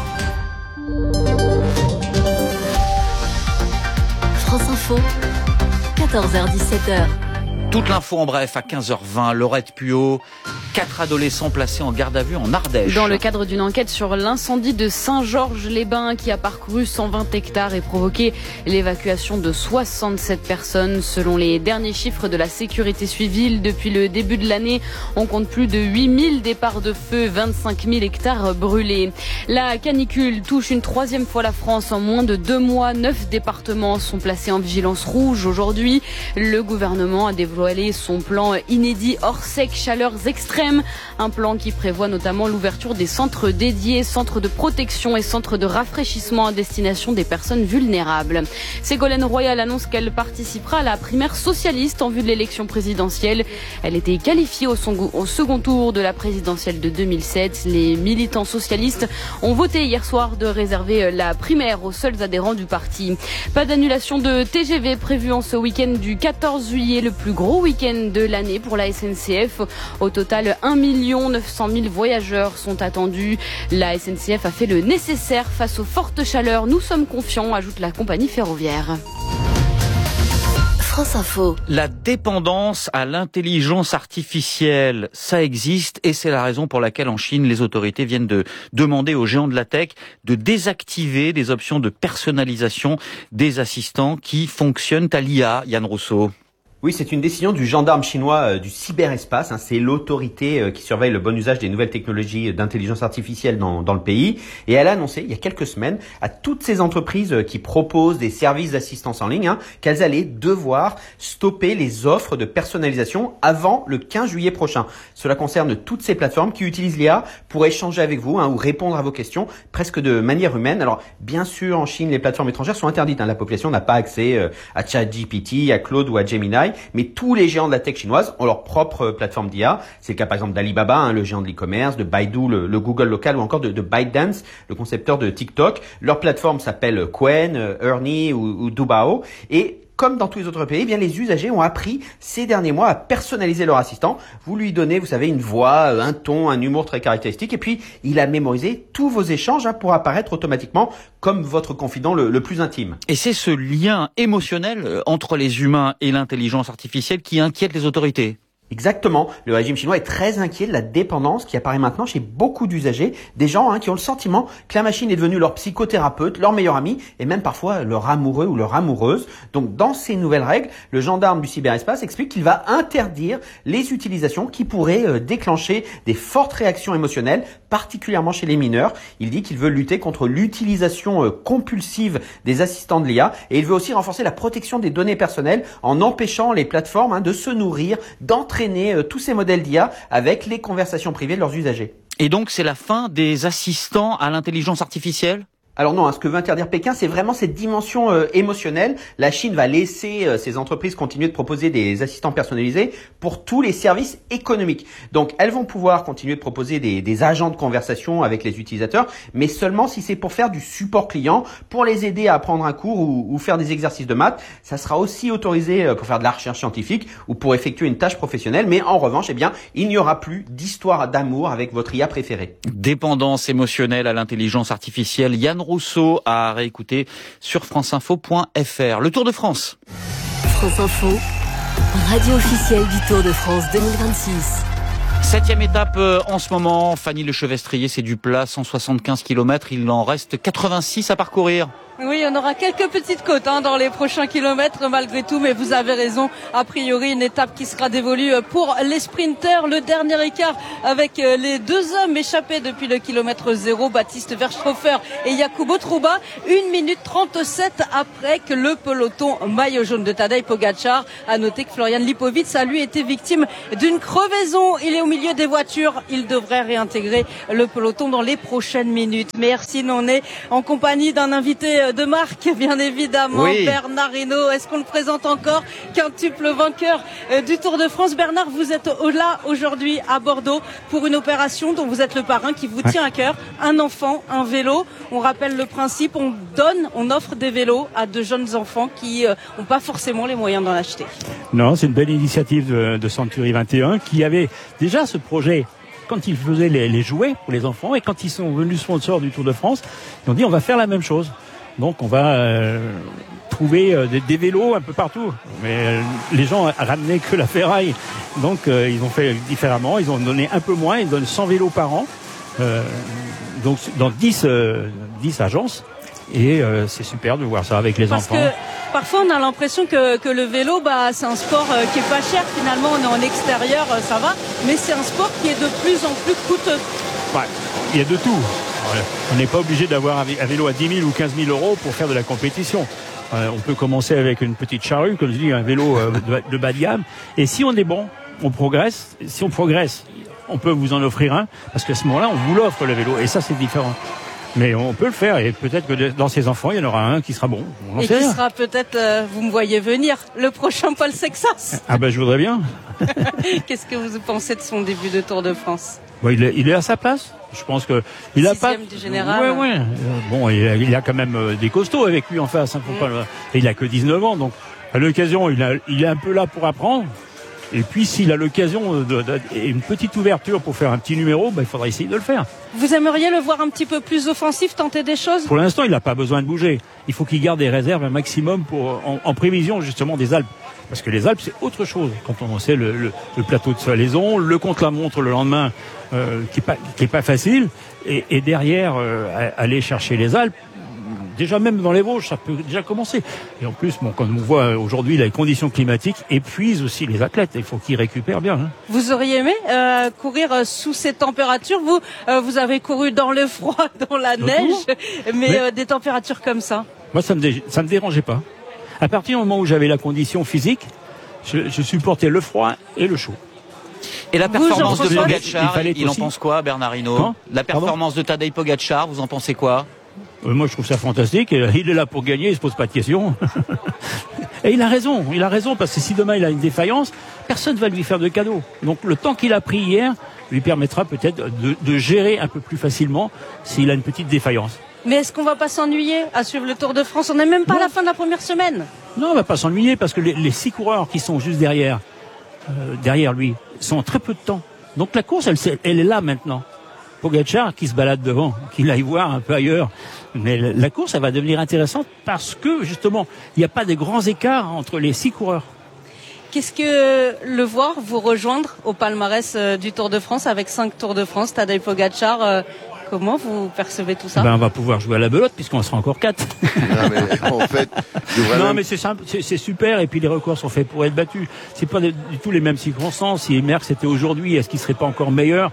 France Info, quatorze heures dix-sept heures. Toute l'info en bref à quinze heures vingt, Laurette Puot, quatre adolescents placés en garde à vue en Ardèche. Dans le cadre d'une enquête sur l'incendie de Saint-Georges-les-Bains qui a parcouru cent vingt hectares et provoqué l'évacuation de soixante-sept personnes. Selon les derniers chiffres de la sécurité civile, depuis le début de l'année, on compte plus de huit mille départs de feu, vingt-cinq mille hectares brûlés. La canicule touche une troisième fois la France en moins de deux mois. Neuf départements sont placés en vigilance rouge aujourd'hui. Le gouvernement a dévoilé son plan inédit Orsec chaleurs extrêmes, un plan qui prévoit notamment l'ouverture des centres dédiés, centres de protection et centres de rafraîchissement à destination des personnes vulnérables. Ségolène Royal annonce qu'elle participera à la primaire socialiste en vue de l'élection présidentielle. Elle était qualifiée au, son, au second tour de la présidentielle de deux mille sept. Les militants socialistes ont voté hier soir de réserver la primaire aux seuls adhérents du parti. Pas d'annulation de T G V prévue en ce week-end du quatorze juillet, le plus gros week-end de l'année pour la S N C F. Au total, un million neuf cent mille voyageurs sont attendus. La S N C F a fait le nécessaire face aux fortes chaleurs. Nous sommes confiants, ajoute la compagnie ferroviaire. France Info. La dépendance à l'intelligence artificielle, ça existe et c'est la raison pour laquelle en Chine, les autorités viennent de demander aux géants de la tech de désactiver des options de personnalisation des assistants qui fonctionnent à l'I A. Yann Rousseau. Oui, c'est une décision du gendarme chinois euh, du cyberespace. Hein, c'est l'autorité euh, qui surveille le bon usage des nouvelles technologies d'intelligence artificielle dans, dans le pays. Et elle a annoncé il y a quelques semaines à toutes ces entreprises euh, qui proposent des services d'assistance en ligne hein, qu'elles allaient devoir stopper les offres de personnalisation avant le quinze juillet prochain. Cela concerne toutes ces plateformes qui utilisent l'I A pour échanger avec vous hein, ou répondre à vos questions presque de manière humaine. Alors, bien sûr, en Chine, les plateformes étrangères sont interdites. Hein, la population n'a pas accès euh, à ChatGPT, à Claude ou à Gemini. Mais tous les géants de la tech chinoise ont leur propre plateforme d'I A. C'est le cas par exemple d'Alibaba, hein, le géant de l'e-commerce, de Baidu, le, le Google local, ou encore de, de ByteDance, le concepteur de TikTok. Leur plateforme s'appelle Qwen, Ernie ou, ou Dubao. Et comme dans tous les autres pays, eh bien les usagers ont appris ces derniers mois à personnaliser leur assistant. Vous lui donnez, vous savez, une voix, un ton, un humour très caractéristique, et puis il a mémorisé tous vos échanges hein, pour apparaître automatiquement comme votre confident le, le plus intime. Et c'est ce lien émotionnel entre les humains et l'intelligence artificielle qui inquiète les autorités. Exactement. Le régime chinois est très inquiet de la dépendance qui apparaît maintenant chez beaucoup d'usagers, des gens hein, qui ont le sentiment que la machine est devenue leur psychothérapeute, leur meilleur ami et même parfois leur amoureux ou leur amoureuse. Donc dans ces nouvelles règles, le gendarme du cyberespace explique qu'il va interdire les utilisations qui pourraient euh, déclencher des fortes réactions émotionnelles, particulièrement chez les mineurs. Il dit qu'il veut lutter contre l'utilisation euh, compulsive des assistants de l'I A et il veut aussi renforcer la protection des données personnelles en empêchant les plateformes hein, de se nourrir, d'entraîner tous ces modèles d'I A avec les conversations privées de leurs usagers. Et donc c'est la fin des assistants à l'intelligence artificielle ? Alors non, hein, ce que veut interdire Pékin, c'est vraiment cette dimension euh, émotionnelle. La Chine va laisser euh, ces entreprises continuer de proposer des assistants personnalisés pour tous les services économiques. Donc elles vont pouvoir continuer de proposer des, des agents de conversation avec les utilisateurs, mais seulement si c'est pour faire du support client, pour les aider à apprendre un cours ou, ou faire des exercices de maths. Ça sera aussi autorisé euh, pour faire de la recherche scientifique ou pour effectuer une tâche professionnelle, mais en revanche, eh bien, il n'y aura plus d'histoire d'amour avec votre I A préférée. Dépendance émotionnelle à l'intelligence artificielle. Yann Rousseau à réécouter sur franceinfo point f r. Le Tour de France. France Info, Radio officielle du Tour de France deux mille vingt-six. Septième étape euh, en ce moment, Fanny Lechevestrier, c'est du plat, cent soixante-quinze kilomètres, il en reste quatre-vingt-six à parcourir. Oui, on aura quelques petites côtes hein, dans les prochains kilomètres malgré tout, mais vous avez raison, a priori une étape qui sera dévolue pour les sprinteurs. Le dernier écart avec les deux hommes échappés depuis le kilomètre zéro, Baptiste Verschhofer et Jakubo Trouba, une minute trente-sept après que le peloton maillot jaune de Tadej Pogačar. A noter que Florian Lipovic a lui été victime d'une crevaison. Il est au milieu des voitures, il devrait réintégrer le peloton dans les prochaines minutes. Merci, on est en compagnie d'un invité de marque, bien évidemment, oui. Bernard Hinault. Est-ce qu'on le présente encore? Quintuple vainqueur du Tour de France. Bernard, vous êtes là aujourd'hui à Bordeaux pour une opération dont vous êtes le parrain qui vous tient à cœur. Un enfant, un vélo. On rappelle le principe, on donne, on offre des vélos à de jeunes enfants qui n'ont pas forcément les moyens d'en acheter. Non, c'est une belle initiative de, de Century vingt et un qui avait déjà ce projet quand ils faisaient les, les jouets pour les enfants et quand ils sont venus sponsors du Tour de France, ils ont dit on va faire la même chose. Donc on va euh, trouver euh, des, des vélos un peu partout. Mais euh, les gens ramenaient que la ferraille. Donc euh, ils ont fait différemment. Ils ont donné un peu moins. Ils donnent cent vélos par an. Euh, donc dans dix, euh, dix agences. Et euh, c'est super de voir ça avec les Parce enfants. Parce que parfois on a l'impression que, que le vélo, bah, c'est un sport euh, qui est pas cher. Finalement on est en extérieur, euh, ça va. Mais c'est un sport qui est de plus en plus coûteux. Ouais, il y a de tout. On n'est pas obligé d'avoir un vélo à dix mille ou quinze mille euros pour faire de la compétition. Euh, on peut commencer avec une petite charrue, comme je dis, un vélo euh, de, de bas de gamme. Et si on est bon, on progresse. Si on progresse, on peut vous en offrir un, parce qu'à ce moment-là, on vous l'offre le vélo. Et ça, c'est différent. Mais on peut le faire, et peut-être que dans ces enfants, il y en aura un qui sera bon. On et qui rien. sera peut-être, euh, vous me voyez venir, le prochain Paul Sexas. Ah ben, je voudrais bien. Qu'est-ce que vous pensez de son début de Tour de France? Bon, il, est, il est à sa place. Je pense que il a pas. Du général. Ouais, ouais. Euh, bon, il a, il a quand même euh, des costauds avec lui en face. Hein, faut mmh. pas le... Et il a que dix-neuf ans, donc à l'occasion, il, a, il est un peu là pour apprendre. Et puis, s'il a l'occasion de, de, une petite ouverture pour faire un petit numéro, bah, il faudra essayer de le faire. Vous aimeriez le voir un petit peu plus offensif, tenter des choses? Pour l'instant, il n'a pas besoin de bouger. Il faut qu'il garde des réserves un maximum pour, en, en prévision justement des Alpes. Parce que les Alpes, c'est autre chose. Quand on sait le, le, le plateau de Salaison, le contre-la-montre le lendemain, euh, qui n'est pas, qui est pas facile. Et, et derrière, euh, aller chercher les Alpes, déjà même dans les Vosges, ça peut déjà commencer. Et en plus, bon, quand on voit aujourd'hui les conditions climatiques épuisent aussi les athlètes. Il faut qu'ils récupèrent bien. Hein. Vous auriez aimé euh, courir sous ces températures? Vous, euh, vous avez couru dans le froid, dans la Autour. neige, mais, mais euh, des températures comme ça. Moi, ça me dé... ça me dérangeait pas. À partir du moment où j'avais la condition physique, je, je supportais le froid et le chaud. Et la performance vous, de Pogačar, il, il en aussi... pense quoi, Bernard Hinault? La performance Pardon de Tadej Pogačar, vous en pensez quoi? euh, Moi, je trouve ça fantastique. Il est là pour gagner, il se pose pas de questions. Et il a raison, il a raison, parce que si demain il a une défaillance, personne ne va lui faire de cadeau. Donc le temps qu'il a pris hier lui permettra peut-être de, de gérer un peu plus facilement s'il a une petite défaillance. Mais est-ce qu'on va pas s'ennuyer à suivre le Tour de France? On n'est même pas non. à la fin de la première semaine. Non, on va pas s'ennuyer parce que les, les six coureurs qui sont juste derrière, euh, derrière lui, sont en très peu de temps. Donc la course, elle, elle est là maintenant. Pogačar qui se balade devant, qu'il aille voir un peu ailleurs. Mais la course, elle va devenir intéressante parce que justement, il n'y a pas de grands écarts entre les six coureurs. Qu'est-ce que le voir vous rejoindre au palmarès euh, du Tour de France avec cinq Tours de France, Tadej Pogačar? euh, Comment vous percevez tout ça? Ben, on va pouvoir jouer à la belote puisqu'on sera encore quatre. Non, mais en fait, non, même... mais c'est simple, c'est, c'est super. Et puis les records sont faits pour être battus. C'est pas du tout les mêmes circonstances. Si Merckx était aujourd'hui, est-ce qu'il serait pas encore meilleur?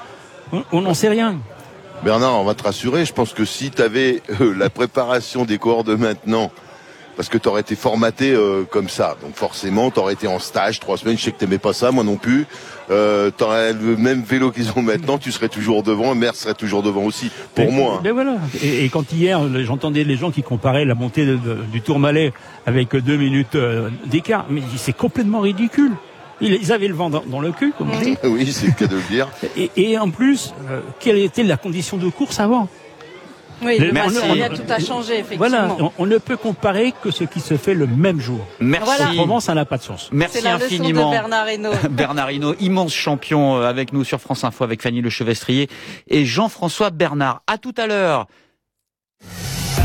On n'en sait rien. Bernard, on va te rassurer. Je pense que si tu avais euh, la préparation des coureurs de maintenant, parce que tu aurais été formaté euh, comme ça, donc forcément, tu aurais été en stage trois semaines. Je sais que tu n'aimais pas ça, moi non plus. Euh, tu aurais le même vélo qu'ils ont maintenant, tu serais toujours devant, Merckx serait toujours devant aussi, pour mais, moi. Ben voilà. Et, et quand hier, j'entendais les gens qui comparaient la montée de, de, du Tourmalet avec deux minutes euh, d'écart, mais c'est complètement ridicule. Ils avaient le vent dans, dans le cul, comme on dit. Oui, c'est le cas de le dire. Et, et en plus, euh, quelle était la condition de course avant? Oui, le matériel, tout a changé, effectivement. Voilà, on, on ne peut comparer que ce qui se fait le même jour. Merci. Voilà. Autrement, ça n'a pas de sens. Merci c'est la infiniment. Leçon de Bernard Hinault. Bernard Hinault, immense champion avec nous sur France Info avec Fanny Lechevestrier et Jean-François Bernard. À tout à l'heure. Tour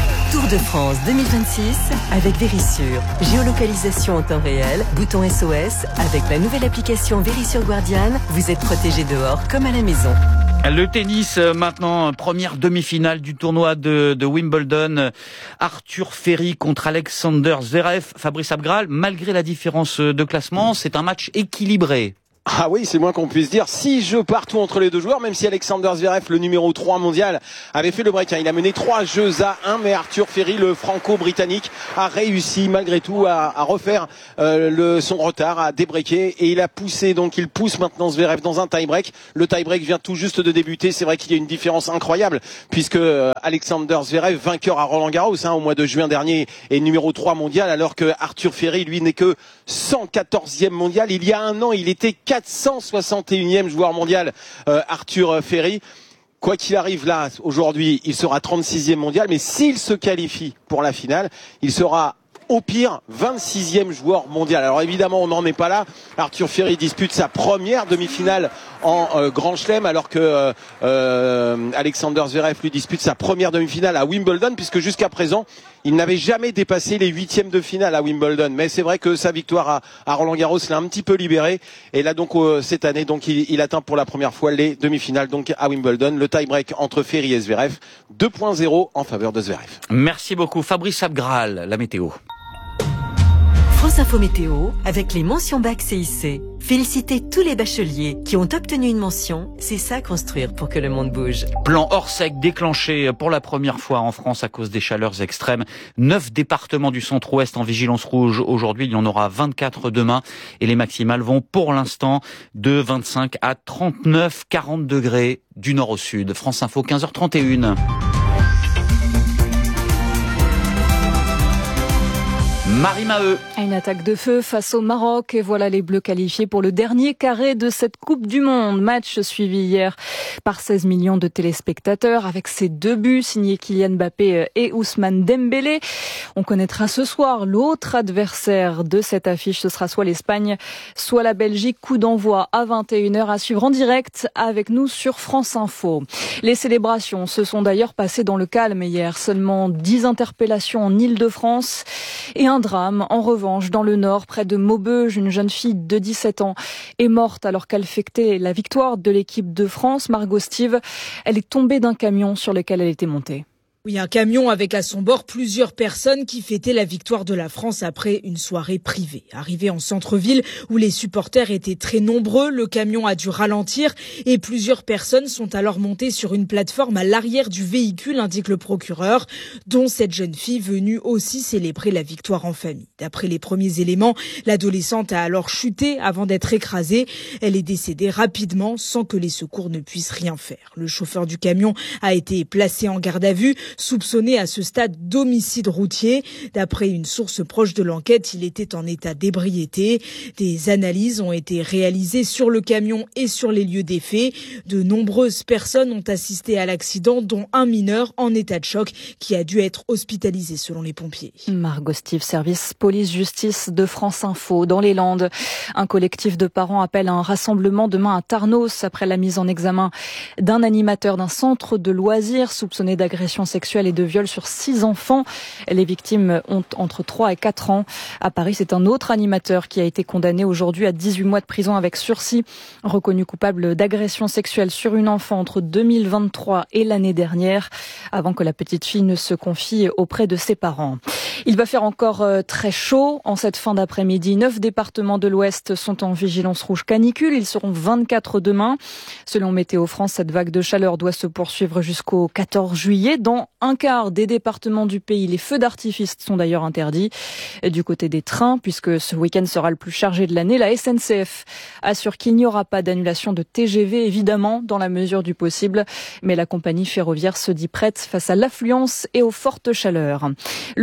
Tour de France deux mille vingt-six avec Verisure. Géolocalisation en temps réel, bouton S O S. Avec la nouvelle application Verisure Guardian, vous êtes protégé dehors comme à la maison. Le tennis, maintenant, première demi-finale du tournoi de, de Wimbledon. Arthur Ferry contre Alexander Zverev. Fabrice Abgral, malgré la différence de classement, c'est un match équilibré. Ah oui, c'est moins qu'on puisse dire. Six jeux partout entre les deux joueurs, même si Alexander Zverev, le numéro trois mondial, avait fait le break. Il a mené trois jeux à un, mais Arthur Ferry, le franco-britannique, a réussi malgré tout à, à refaire euh, le, son retard, à débreaker, et il a poussé, donc il pousse maintenant Zverev dans un tie-break. Le tie-break vient tout juste de débuter. C'est vrai qu'il y a une différence incroyable, puisque euh, Alexander Zverev, vainqueur à Roland-Garros hein, au mois de juin dernier, est numéro trois mondial, alors que Arthur Ferry, lui, n'est que cent quatorzième mondial. Il y a un an, il était quatre cent soixante et unième joueur mondial, euh, Arthur Ferry. Quoi qu'il arrive là, aujourd'hui, il sera trente-sixième mondial, mais s'il se qualifie pour la finale, il sera au pire vingt-sixième joueur mondial. Alors évidemment, on n'en est pas là. Arthur Ferry dispute sa première demi-finale en euh, Grand Chelem, alors que euh, euh, Alexander Zverev lui dispute sa première demi-finale à Wimbledon, puisque jusqu'à présent, il n'avait jamais dépassé les huitièmes de finale à Wimbledon. Mais c'est vrai que sa victoire à, à Roland-Garros l'a un petit peu libéré. Et là, donc, euh, cette année, donc, il, il atteint pour la première fois les demi-finales, donc, à Wimbledon. Le tie-break entre Ferry et Zverev, deux point zéro en faveur de Zverev. Merci beaucoup. Fabrice Abgral, la météo. France Info Météo, avec les mentions bac C I C. Félicitez tous les bacheliers qui ont obtenu une mention. C'est ça construire pour que le monde bouge. Plan hors sec déclenché pour la première fois en France à cause des chaleurs extrêmes. Neuf départements du centre-ouest en vigilance rouge aujourd'hui. Il y en aura vingt-quatre demain. Et les maximales vont pour l'instant de vingt-cinq à trente-neuf, quarante degrés du nord au sud. France Info, quinze heures trente et une. Marie Maheu. Une attaque de feu face au Maroc et voilà les Bleus qualifiés pour le dernier carré de cette Coupe du Monde. Match suivi hier par seize millions de téléspectateurs avec ses deux buts signés Kylian Mbappé et Ousmane Dembélé. On connaîtra ce soir l'autre adversaire de cette affiche. Ce sera soit l'Espagne, soit la Belgique. Coup d'envoi à vingt et une heures à suivre en direct avec nous sur France Info. Les célébrations se sont d'ailleurs passées dans le calme hier. Seulement dix interpellations en Île-de-France et un drame, en revanche, dans le Nord, près de Maubeuge. Une jeune fille de dix-sept ans est morte alors qu'elle fêtait la victoire de l'équipe de France. Margot Steve, elle est tombée d'un camion sur lequel elle était montée. Oui, un camion avec à son bord plusieurs personnes qui fêtaient la victoire de la France après une soirée privée. Arrivé en centre-ville où les supporters étaient très nombreux, le camion a dû ralentir et plusieurs personnes sont alors montées sur une plateforme à l'arrière du véhicule, indique le procureur, dont cette jeune fille venue aussi célébrer la victoire en famille. D'après les premiers éléments, l'adolescente a alors chuté avant d'être écrasée. Elle est décédée rapidement sans que les secours ne puissent rien faire. Le chauffeur du camion a été placé en garde à vue, soupçonné à ce stade d'homicide routier. D'après une source proche de l'enquête, il était en état d'ébriété. Des analyses ont été réalisées sur le camion et sur les lieux des faits. De nombreuses personnes ont assisté à l'accident, dont un mineur en état de choc qui a dû être hospitalisé selon les pompiers. Margot Steve, service police-justice de France Info. Dans les Landes, un collectif de parents appelle à un rassemblement demain à Tarnos après la mise en examen d'un animateur d'un centre de loisirs soupçonné d'agression sexuelle et de viol sur six enfants. Les victimes ont entre trois et quatre ans. À Paris, c'est un autre animateur qui a été condamné aujourd'hui à dix-huit mois de prison avec sursis, reconnu coupable d'agression sexuelle sur une enfant entre deux mille vingt-trois et l'année dernière, avant que la petite fille ne se confie auprès de ses parents. Il va faire encore très chaud en cette fin d'après-midi. Neuf départements de l'Ouest sont en vigilance rouge canicule. Ils seront vingt-quatre demain. Selon Météo France, cette vague de chaleur doit se poursuivre jusqu'au quatorze juillet. Dans un quart des départements du pays, les feux d'artifice sont d'ailleurs interdits. Du côté des trains, puisque ce week-end sera le plus chargé de l'année, la S N C F assure qu'il n'y aura pas d'annulation de T G V, évidemment, dans la mesure du possible. Mais la compagnie ferroviaire se dit prête face à l'affluence et aux fortes chaleurs. Le roi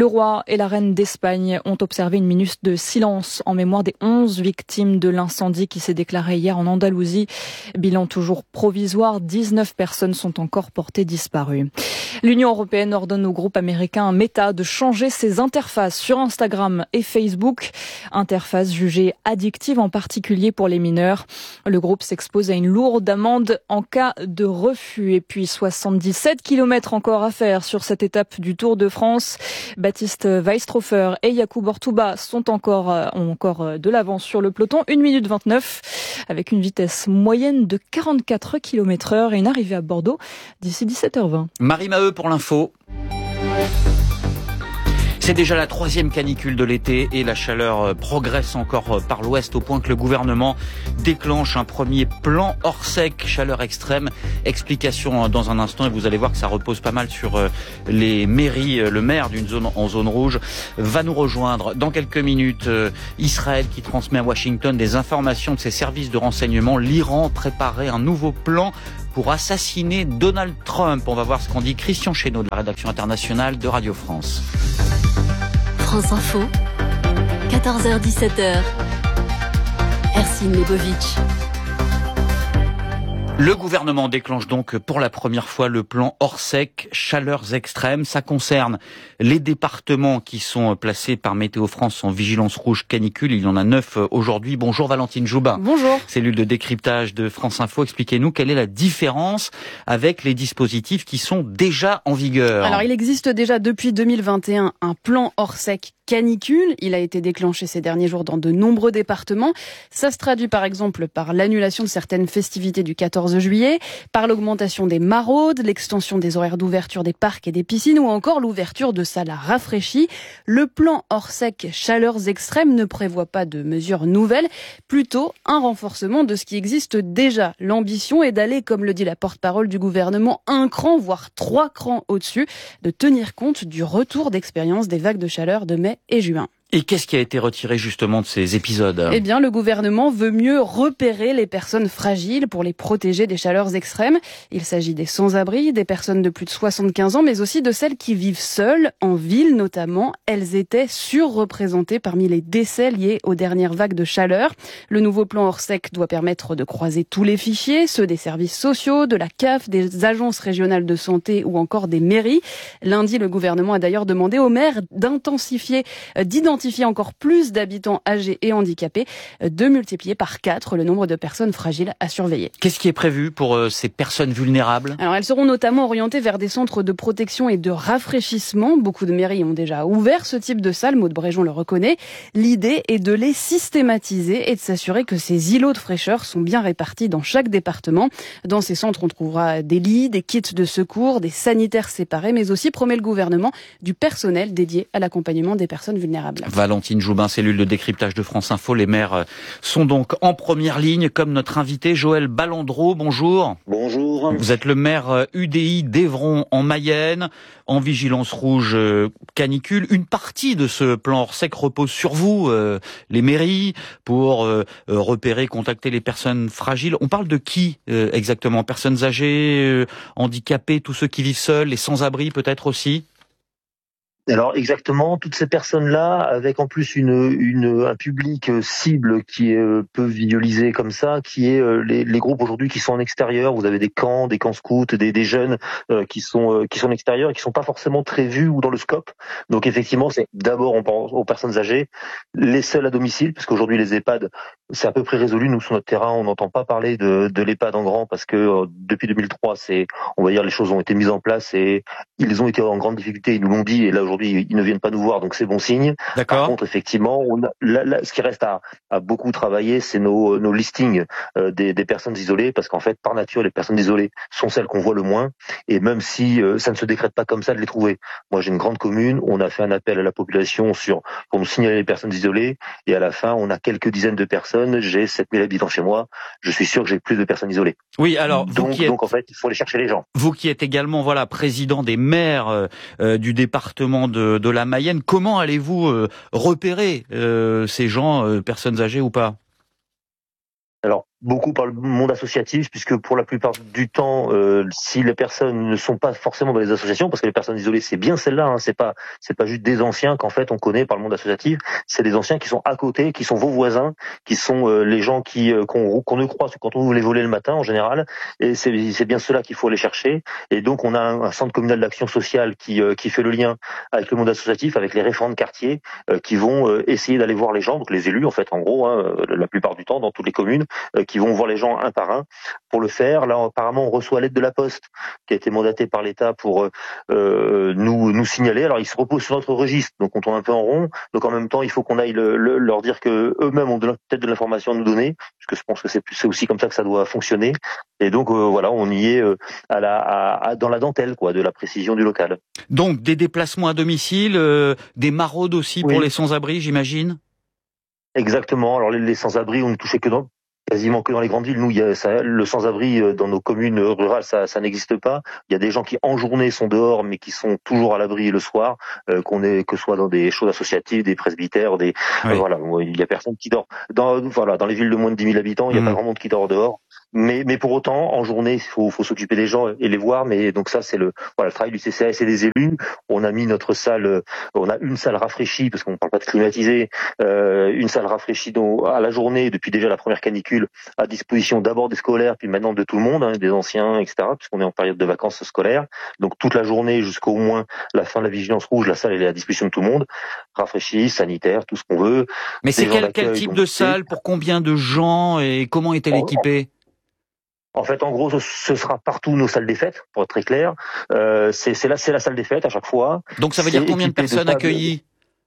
roi et la reine d'Espagne ont observé une minute de silence en mémoire des onze victimes de l'incendie qui s'est déclaré hier en Andalousie. Bilan toujours provisoire, dix-neuf personnes sont encore portées disparues. L'Union européenne ordonne au groupe américain Meta de changer ses interfaces sur Instagram et Facebook. Interfaces jugées addictives, en particulier pour les mineurs. Le groupe s'expose à une lourde amende en cas de refus. Et puis soixante-dix-sept kilomètres encore à faire sur cette étape du Tour de France. Baptiste Weistrofer et Jakub Ortuba sont encore, ont encore de l'avance sur le peloton. une minute vingt-neuf avec une vitesse moyenne de quarante-quatre kilomètres heure et une arrivée à Bordeaux d'ici dix-sept heures vingt. Marie Maheu pour l'info. C'est déjà la troisième canicule de l'été et la chaleur progresse encore par l'ouest au point que le gouvernement déclenche un premier plan hors sec, chaleur extrême. Explication dans un instant et vous allez voir que ça repose pas mal sur les mairies. Le maire d'une zone en zone rouge va nous rejoindre dans quelques minutes. Israël qui transmet à Washington des informations de ses services de renseignement. L'Iran préparait un nouveau plan pour assassiner Donald Trump. On va voir ce qu'en dit Christian Chesneau de la rédaction internationale de Radio France. France Info, quatorze heures dix-sept heures. Ercine Lebovitch. Le gouvernement déclenche donc pour la première fois le plan hors sec, chaleurs extrêmes. Ça concerne les départements qui sont placés par Météo France en vigilance rouge canicule. Il y en a neuf aujourd'hui. Bonjour Valentine Joubin. Bonjour. Cellule de décryptage de France Info. Expliquez-nous quelle est la différence avec les dispositifs qui sont déjà en vigueur. Alors il existe déjà depuis deux mille vingt et un un plan hors sec canicule. Il a été déclenché ces derniers jours dans de nombreux départements. Ça se traduit par exemple par l'annulation de certaines festivités du quatorze juillet, par l'augmentation des maraudes, l'extension des horaires d'ouverture des parcs et des piscines ou encore l'ouverture de salles à rafraîchis. Le plan hors sec chaleurs extrêmes ne prévoit pas de mesures nouvelles, plutôt un renforcement de ce qui existe déjà. L'ambition est d'aller, comme le dit la porte-parole du gouvernement, un cran, voire trois crans au-dessus, de tenir compte du retour d'expérience des vagues de chaleur de mai et juin. Et qu'est-ce qui a été retiré justement de ces épisodes ? Eh bien, le gouvernement veut mieux repérer les personnes fragiles pour les protéger des chaleurs extrêmes. Il s'agit des sans-abri, des personnes de plus de soixante-quinze ans, mais aussi de celles qui vivent seules, en ville notamment. Elles étaient surreprésentées parmi les décès liés aux dernières vagues de chaleur. Le nouveau plan hors sec doit permettre de croiser tous les fichiers, ceux des services sociaux, de la C A F, des agences régionales de santé ou encore des mairies. Lundi, le gouvernement a d'ailleurs demandé aux maires d'intensifier, d'identifier encore plus d'habitants âgés et handicapés, de multiplier par quatre le nombre de personnes fragiles à surveiller. Qu'est-ce qui est prévu pour euh, ces personnes vulnérables ? Alors elles seront notamment orientées vers des centres de protection et de rafraîchissement. Beaucoup de mairies ont déjà ouvert ce type de salle, Maud Bréjon le reconnaît. L'idée est de les systématiser et de s'assurer que ces îlots de fraîcheur sont bien répartis dans chaque département. Dans ces centres, on trouvera des lits, des kits de secours, des sanitaires séparés, mais aussi, promet le gouvernement, du personnel dédié à l'accompagnement des personnes vulnérables. Valentine Joubin, cellule de décryptage de France Info. Les maires sont donc en première ligne, comme notre invité Joël Ballandreau. Bonjour. Bonjour. Vous êtes le maire U D I d'Evron en Mayenne, en vigilance rouge canicule. Une partie de ce plan hors sec repose sur vous, euh, les mairies, pour euh, repérer, contacter les personnes fragiles. On parle de qui euh, exactement ? Personnes âgées, euh, handicapées, tous ceux qui vivent seuls, les sans-abri peut-être aussi ? Alors exactement, toutes ces personnes-là, avec en plus une, une un public cible qui est euh, peu visualisé comme ça, qui est euh, les, les groupes aujourd'hui qui sont en extérieur. Vous avez des camps, des camps scouts, des, des jeunes euh, qui sont euh, qui sont en extérieur et qui sont pas forcément très vus ou dans le scope. Donc effectivement, c'est d'abord on pense aux personnes âgées, les seuls à domicile, parce qu'aujourd'hui les EHPAD, c'est à peu près résolu. Nous sur notre terrain, on n'entend pas parler de, de l'EHPAD en grand parce que euh, depuis deux mille trois, c'est on va dire les choses ont été mises en place et ils ont été en grande difficulté. Ils nous l'ont dit et là aujourd'hui ils ne viennent pas nous voir, donc c'est bon signe. D'accord. Par contre, effectivement, on a, là, là, ce qui reste à, à beaucoup travailler, c'est nos, nos listings euh, des, des personnes isolées, parce qu'en fait, par nature, les personnes isolées sont celles qu'on voit le moins, et même si euh, ça ne se décrète pas comme ça de les trouver. Moi, j'ai une grande commune, on a fait un appel à la population sur pour nous signaler les personnes isolées, et à la fin, on a quelques dizaines de personnes. J'ai sept mille habitants chez moi. Je suis sûr que j'ai plus de personnes isolées. Oui, alors donc, vous qui êtes... donc en fait, il faut aller chercher les gens. Vous qui êtes également voilà président des maires euh, du département de, de la Mayenne, comment allez-vous euh, repérer euh, ces gens, euh, personnes âgées ou pas ? Alors, beaucoup par le monde associatif, puisque pour la plupart du temps, euh, si les personnes ne sont pas forcément dans les associations, parce que les personnes isolées, c'est bien celles-là, hein, c'est pas c'est pas juste des anciens qu'en fait on connaît par le monde associatif, c'est des anciens qui sont à côté, qui sont vos voisins, qui sont euh, les gens qui euh, qu'on, qu'on ne croise que quand on veut les voler le matin en général, et c'est c'est bien cela qu'il faut aller chercher. Et donc on a un, un centre communal d'action sociale qui euh, qui fait le lien avec le monde associatif, avec les référents de quartier euh, qui vont euh, essayer d'aller voir les gens, donc les élus en fait en gros, hein, la plupart du temps dans toutes les communes, euh, qui vont voir les gens un par un pour le faire. Là, apparemment, on reçoit l'aide de la Poste qui a été mandatée par l'État pour euh, nous nous signaler. Alors, ils se reposent sur notre registre, donc on tourne un peu en rond. Donc, en même temps, il faut qu'on aille le, le, leur dire que eux-mêmes ont de, peut-être de l'information à nous donner, parce que je pense que c'est, c'est aussi comme ça que ça doit fonctionner. Et donc, euh, voilà, on y est euh, à la, à, à, dans la dentelle, quoi, de la précision du local. Donc, des déplacements à domicile, euh, des maraudes aussi oui. pour les sans-abri, j'imagine. Exactement. Alors, les, les sans-abri, on ne touchait que dans quasiment que dans les grandes villes. Nous, il y a ça, le sans-abri dans nos communes rurales, ça, ça n'existe pas. Il y a des gens qui en journée sont dehors, mais qui sont toujours à l'abri le soir, euh, qu'on est, que ce soit dans des choses associatives, des presbytères, des oui. euh, voilà. Il y a personne qui dort. Dans voilà, dans les villes de moins de dix mille habitants, il y a mmh. pas grand monde qui dort dehors. Mais, mais pour autant, en journée, il faut, faut s'occuper des gens et les voir. Mais donc ça, c'est le, voilà, le travail du C C A S et des élus. On a mis notre salle, on a une salle rafraîchie parce qu'on parle pas de climatisée, euh, une salle rafraîchie dont, à la journée depuis déjà la première canicule, à disposition d'abord des scolaires, puis maintenant de tout le monde, hein, des anciens, et cetera. Puisqu'on est en période de vacances scolaires. Donc toute la journée jusqu'au moins la fin de la vigilance rouge, la salle elle est à disposition de tout le monde, rafraîchie, sanitaire, tout ce qu'on veut. Mais c'est quel, quel type de salle, pour combien de gens et comment est-elle équipée ? En fait, en gros, ce, ce sera partout nos salles des fêtes, pour être très clair. Euh, c'est, c'est, la, c'est la salle des fêtes à chaque fois. Donc ça veut c'est dire combien de personnes de accueillies ?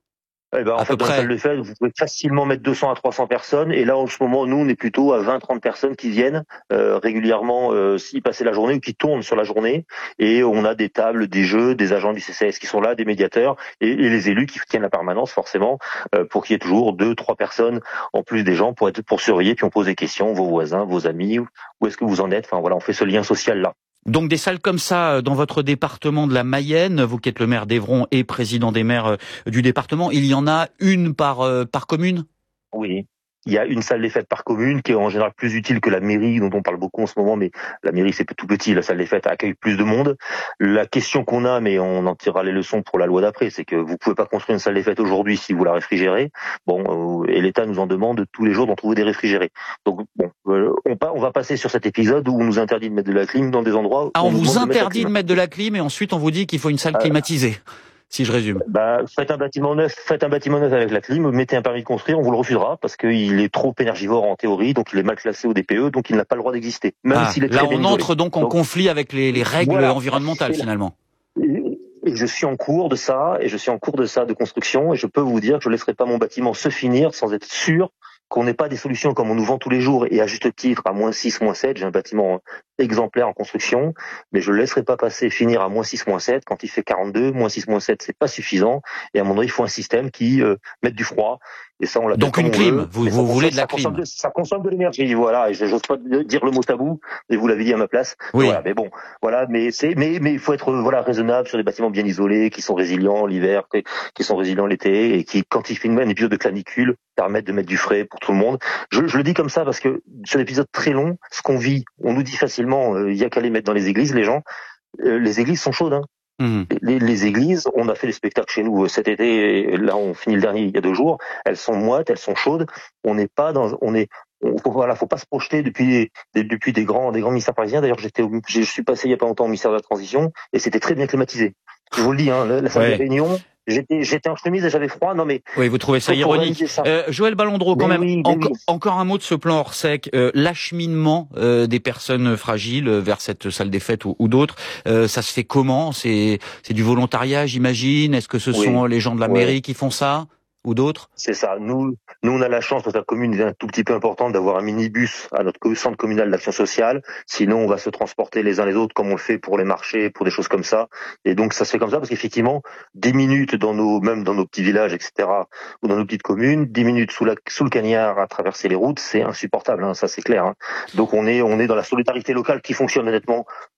Eh ben, en à fait, dans la salle des fêtes, vous pouvez facilement mettre deux cents à trois cents personnes. Et là, en ce moment, nous, on est plutôt à vingt trente personnes qui viennent euh, régulièrement euh, s'y passer la journée ou qui tournent sur la journée. Et on a des tables, des jeux, des agents du C C A S qui sont là, des médiateurs et, et les élus qui tiennent la permanence, forcément, euh, pour qu'il y ait toujours deux, trois personnes en plus des gens pour être pour surveiller. Puis on pose des questions, vos voisins, vos amis, où est-ce que vous en êtes ? Enfin voilà, on fait ce lien social là. Donc des salles comme ça dans votre département de la Mayenne, vous qui êtes le maire d'Evron et président des maires du département, il y en a une par par commune ? Oui. Il y a une salle des fêtes par commune qui est en général plus utile que la mairie dont on parle beaucoup en ce moment, mais la mairie c'est tout petit, la salle des fêtes accueille plus de monde. La question qu'on a, mais on en tirera les leçons pour la loi d'après, c'est que vous pouvez pas construire une salle des fêtes aujourd'hui si vous la réfrigérez. Bon, euh, et l'État nous en demande tous les jours d'en trouver des réfrigérés. Donc bon, euh, on, on va passer sur cet épisode où on nous interdit de mettre de la clim dans des endroits où ah, on, on vous interdit de, de mettre de la clim et ensuite on vous dit qu'il faut une salle climatisée. Euh, Si je résume. Bah, faites un bâtiment neuf, faites un bâtiment neuf avec la clim, mettez un permis de construire, on vous le refusera parce qu'il est trop énergivore en théorie, donc il est mal classé au D P E, donc il n'a pas le droit d'exister. Même ah, s'il est là, très on entre donc en donc, conflit avec les, les règles voilà, environnementales finalement. Et, et je suis en cours de ça, et je suis en cours de ça de construction, et je peux vous dire que je ne laisserai pas mon bâtiment se finir sans être sûr qu'on n'ait pas des solutions comme on nous vend tous les jours, et à juste titre, à moins six, moins sept, j'ai un bâtiment exemplaire en construction, mais je ne le laisserai pas passer, finir à moins six, moins sept, quand il fait quarante-deux, moins six, moins sept, c'est pas suffisant, et à un moment donné, il faut un système qui euh, mette du froid, et ça, on l'a donc une clim, veut, vous, vous voulez de la ça clim. Consomme de, ça consomme de l'énergie, voilà, et je n'ose pas dire le mot tabou, et vous l'avez dit à ma place, oui. Voilà, mais bon, voilà, mais c'est, mais, mais il faut être, voilà, raisonnable sur des bâtiments bien isolés, qui sont résilients l'hiver, qui, qui sont résilients l'été, et qui, quand il fait une, un épisode de canicule, permettent de mettre du frais pour tout le monde. Je, je le dis comme ça parce que sur l'épisode très long, ce qu'on vit, on nous dit facilement, il euh, y a qu'à les mettre dans les églises, les gens. Euh, les églises sont chaudes. Hein. Mmh. Les, les églises, on a fait des spectacles chez nous cet été. Là, on finit le dernier il y a deux jours. Elles sont moites, elles sont chaudes. On n'est pas dans, on est, on, faut, voilà, faut pas se projeter depuis des, depuis des grands, des grands ministères parisiens. D'ailleurs, j'étais, je suis passé il y a pas longtemps au ministère de la Transition et c'était très bien climatisé. Je vous le dis, hein, la, la salle ouais. de réunion. J'étais, j'étais en chemise et j'avais froid. Non mais. Oui, vous trouvez ça ironique. Ça. Euh, Joël Ballandreau, quand mais même. Oui, enco- oui. Encore un mot de ce plan Orsec. Euh, l'acheminement euh, des personnes fragiles vers cette salle des fêtes ou, ou d'autres. Euh, ça se fait comment ? C'est, c'est du volontariat, j'imagine. Est-ce que ce oui. sont les gens de la mairie oui. qui font ça ? Ou d'autres ? C'est ça. Nous, nous, on a la chance, notre commune est un tout petit peu importante, d'avoir un minibus à notre centre communal d'action sociale. Sinon, on va se transporter les uns les autres comme on le fait pour les marchés, pour des choses comme ça. Et donc, ça se fait comme ça parce qu'effectivement, dix minutes dans nos, même dans nos petits villages, et cetera, ou dans nos petites communes, dix minutes sous la, sous le cagnard à traverser les routes, c'est insupportable, hein, ça c'est clair. Hein. Donc, on est, on est dans la solidarité locale qui fonctionne honnêtement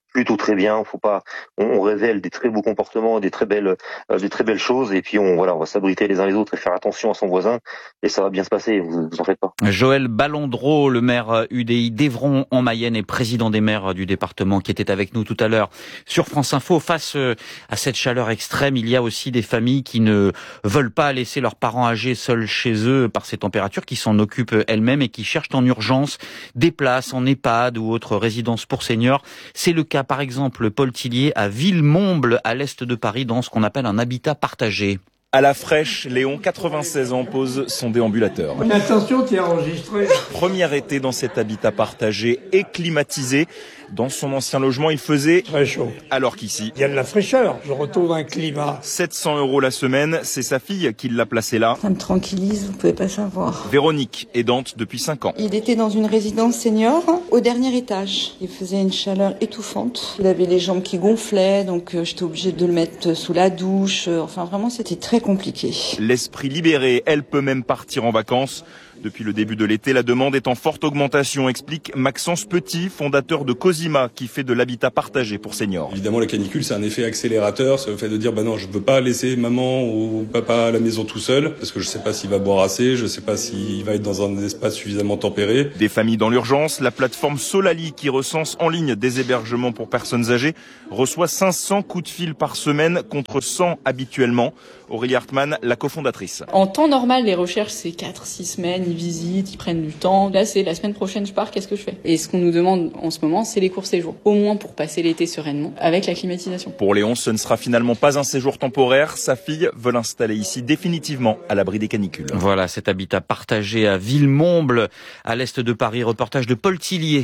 plutôt très bien. Faut pas, on, on révèle des très beaux comportements, des très belles, euh, des très belles choses, et puis on voilà, on va s'abriter les uns les autres et faire attention à son voisin, et ça va bien se passer. Vous, vous en faites pas. Joël Ballandreau, le maire U D I d'Evron en Mayenne et président des maires du département, qui était avec nous tout à l'heure sur France Info. Face à cette chaleur extrême, il y a aussi des familles qui ne veulent pas laisser leurs parents âgés seuls chez eux par ces températures, qui s'en occupent elles-mêmes et qui cherchent en urgence des places en EHPAD ou autres résidences pour seniors. C'est le cas par exemple, Paul Tillier, à Villemomble, à l'est de Paris, dans ce qu'on appelle un habitat partagé. À la fraîche, Léon, quatre-vingt-seize ans, pose son déambulateur. Attention, tu es enregistré. Premier été dans cet habitat partagé et climatisé. Dans son ancien logement, il faisait très chaud. Alors qu'ici, il y a de la fraîcheur. Je retrouve un climat. sept cents euros la semaine, c'est sa fille qui l'a placé là. Ça me tranquillise, vous pouvez pas savoir. Véronique, aidante depuis cinq ans. Il était dans une résidence senior au dernier étage. Il faisait une chaleur étouffante. Il avait les jambes qui gonflaient, donc euh, j'étais obligée de le mettre sous la douche. Enfin, vraiment, c'était très compliqué. L'esprit libéré, elle peut même partir en vacances. Depuis le début de l'été, la demande est en forte augmentation, explique Maxence Petit, fondateur de Cosima, qui fait de l'habitat partagé pour seniors. Évidemment, la canicule, c'est un effet accélérateur. C'est le fait de dire, bah non, je ne veux pas laisser maman ou papa à la maison tout seul, parce que je ne sais pas s'il va boire assez, je ne sais pas s'il va être dans un espace suffisamment tempéré. Des familles dans l'urgence, la plateforme Solali, qui recense en ligne des hébergements pour personnes âgées, reçoit cinq cents coups de fil par semaine contre cent habituellement. Aurélie Hartmann, la cofondatrice. En temps normal, les recherches, c'est quatre six semaines, ils visitent, ils prennent du temps. Là, c'est la semaine prochaine, je pars, qu'est-ce que je fais? Et ce qu'on nous demande en ce moment, c'est les courts séjours. Au moins pour passer l'été sereinement, avec la climatisation. Pour Léon, ce ne sera finalement pas un séjour temporaire. Sa fille veut l'installer ici définitivement, à l'abri des canicules. Voilà, cet habitat partagé à Villemomble, à l'est de Paris. Reportage de Paul Tillier.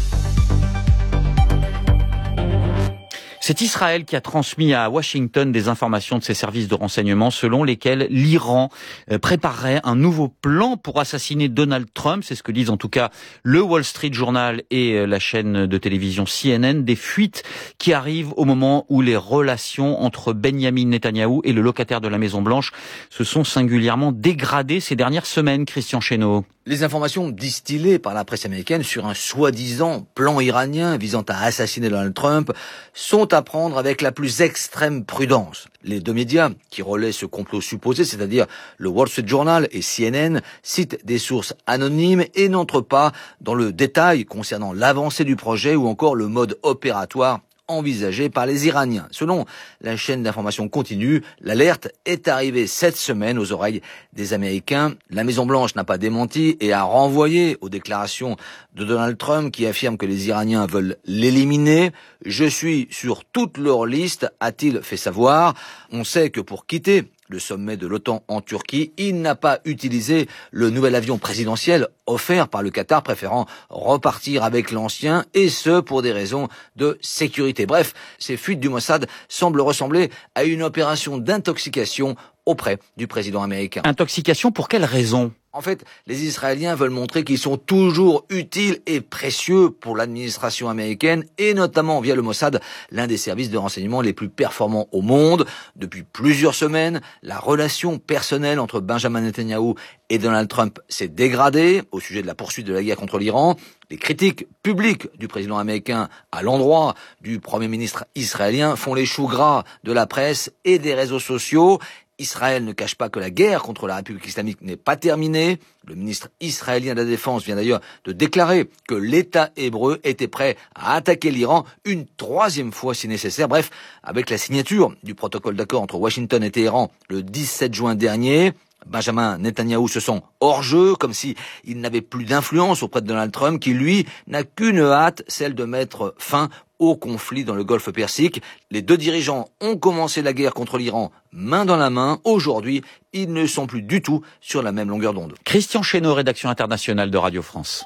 C'est Israël qui a transmis à Washington des informations de ses services de renseignement selon lesquelles l'Iran préparerait un nouveau plan pour assassiner Donald Trump. C'est ce que disent en tout cas le Wall Street Journal et la chaîne de télévision C N N. Des fuites qui arrivent au moment où les relations entre Benjamin Netanyahou et le locataire de la Maison-Blanche se sont singulièrement dégradées ces dernières semaines. Christian Chesneau. Les informations distillées par la presse américaine sur un soi-disant plan iranien visant à assassiner Donald Trump sont à prendre avec la plus extrême prudence. Les deux médias qui relaient ce complot supposé, c'est-à-dire le Wall Street Journal et C N N, citent des sources anonymes et n'entrent pas dans le détail concernant l'avancée du projet ou encore le mode opératoire envisagé par les Iraniens. Selon la chaîne d'information continue, l'alerte est arrivée cette semaine aux oreilles des Américains. La Maison-Blanche n'a pas démenti et a renvoyé aux déclarations de Donald Trump qui affirme que les Iraniens veulent l'éliminer. Je suis sur toute leur liste, a-t-il fait savoir. On sait que pour quitter le sommet de l'OTAN en Turquie, il n'a pas utilisé le nouvel avion présidentiel offert par le Qatar, préférant repartir avec l'ancien, et ce pour des raisons de sécurité. Bref, ces fuites du Mossad semblent ressembler à une opération d'intoxication auprès du président américain. Intoxication pour quelle raison ? En fait, les Israéliens veulent montrer qu'ils sont toujours utiles et précieux pour l'administration américaine et notamment via le Mossad, l'un des services de renseignement les plus performants au monde. Depuis plusieurs semaines, la relation personnelle entre Benjamin Netanyahou et Donald Trump s'est dégradée au sujet de la poursuite de la guerre contre l'Iran. Les critiques publiques du président américain à l'endroit du premier ministre israélien font les choux gras de la presse et des réseaux sociaux. Israël ne cache pas que la guerre contre la République islamique n'est pas terminée. Le ministre israélien de la Défense vient d'ailleurs de déclarer que l'État hébreu était prêt à attaquer l'Iran une troisième fois si nécessaire. Bref, avec la signature du protocole d'accord entre Washington et Téhéran le dix-sept juin dernier, Benjamin Netanyahou se sent hors jeu, comme si il n'avait plus d'influence auprès de Donald Trump, qui lui n'a qu'une hâte, celle de mettre fin au conflit dans le Golfe Persique. Les deux dirigeants ont commencé la guerre contre l'Iran main dans la main. Aujourd'hui, ils ne sont plus du tout sur la même longueur d'onde. Christian Chesneau, rédaction internationale de Radio France.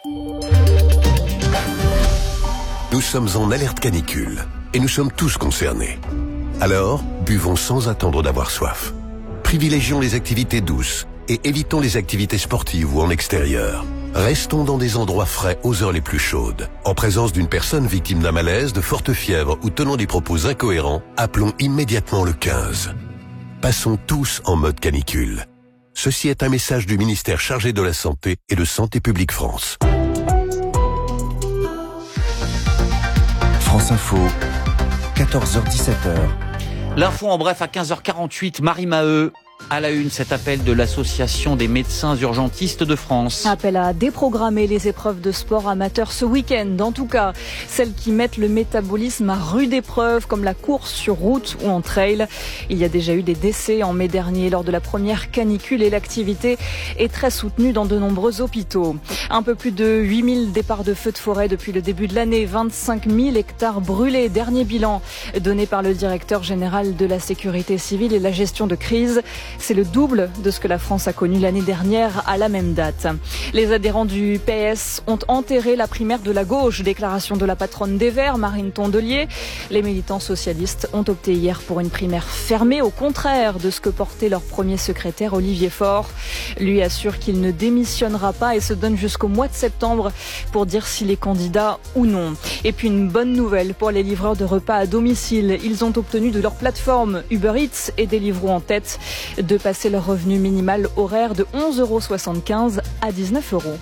Nous sommes en alerte canicule et nous sommes tous concernés. Alors, buvons sans attendre d'avoir soif. Privilégions les activités douces et évitons les activités sportives ou en extérieur. Restons dans des endroits frais aux heures les plus chaudes. En présence d'une personne victime d'un malaise, de forte fièvre ou tenant des propos incohérents, appelons immédiatement le quinze. Passons tous en mode canicule. Ceci est un message du ministère chargé de la Santé et de Santé publique France. France Info, quatorze heures dix-sept heures. L'info en bref à quinze heures quarante-huit, Marie Maheu. À la une, cet appel de l'Association des médecins urgentistes de France. Appel à déprogrammer les épreuves de sport amateurs ce week-end. En tout cas, celles qui mettent le métabolisme à rude épreuve, comme la course sur route ou en trail. Il y a déjà eu des décès en mai dernier lors de la première canicule et l'activité est très soutenue dans de nombreux hôpitaux. Un peu plus de huit mille départs de feux de forêt depuis le début de l'année. vingt-cinq mille hectares brûlés. Dernier bilan donné par le directeur général de la sécurité civile et la gestion de crise. C'est le double de ce que la France a connu l'année dernière à la même date. Les adhérents du P S ont enterré la primaire de la gauche. Déclaration de la patronne des Verts, Marine Tondelier. Les militants socialistes ont opté hier pour une primaire fermée, au contraire de ce que portait leur premier secrétaire Olivier Faure. Lui assure qu'il ne démissionnera pas et se donne jusqu'au mois de septembre pour dire s'il est candidat ou non. Et puis une bonne nouvelle pour les livreurs de repas à domicile. Ils ont obtenu de leur plateforme Uber Eats et Deliveroo en tête de passer leur revenu minimal horaire de onze euros soixante-quinze à dix-neuf euros.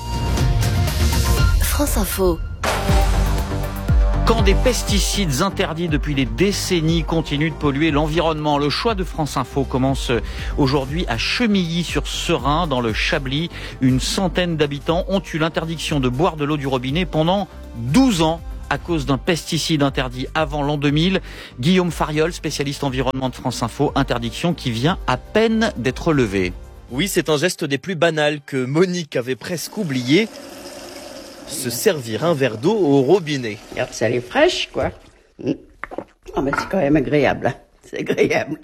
France Info. Quand des pesticides interdits depuis des décennies continuent de polluer l'environnement, le choix de France Info commence aujourd'hui à Chemilly-sur-Serein, dans le Chablis. Une centaine d'habitants ont eu l'interdiction de boire de l'eau du robinet pendant douze ans. À cause d'un pesticide interdit avant l'an deux mille. Guillaume Fariol, spécialiste environnement de France Info, interdiction qui vient à peine d'être levée. Oui, c'est un geste des plus banals que Monique avait presque oublié. Se servir un verre d'eau au robinet. Alors, ça elle est fraîche, quoi. Oh, mais c'est quand même agréable. C'est agréable.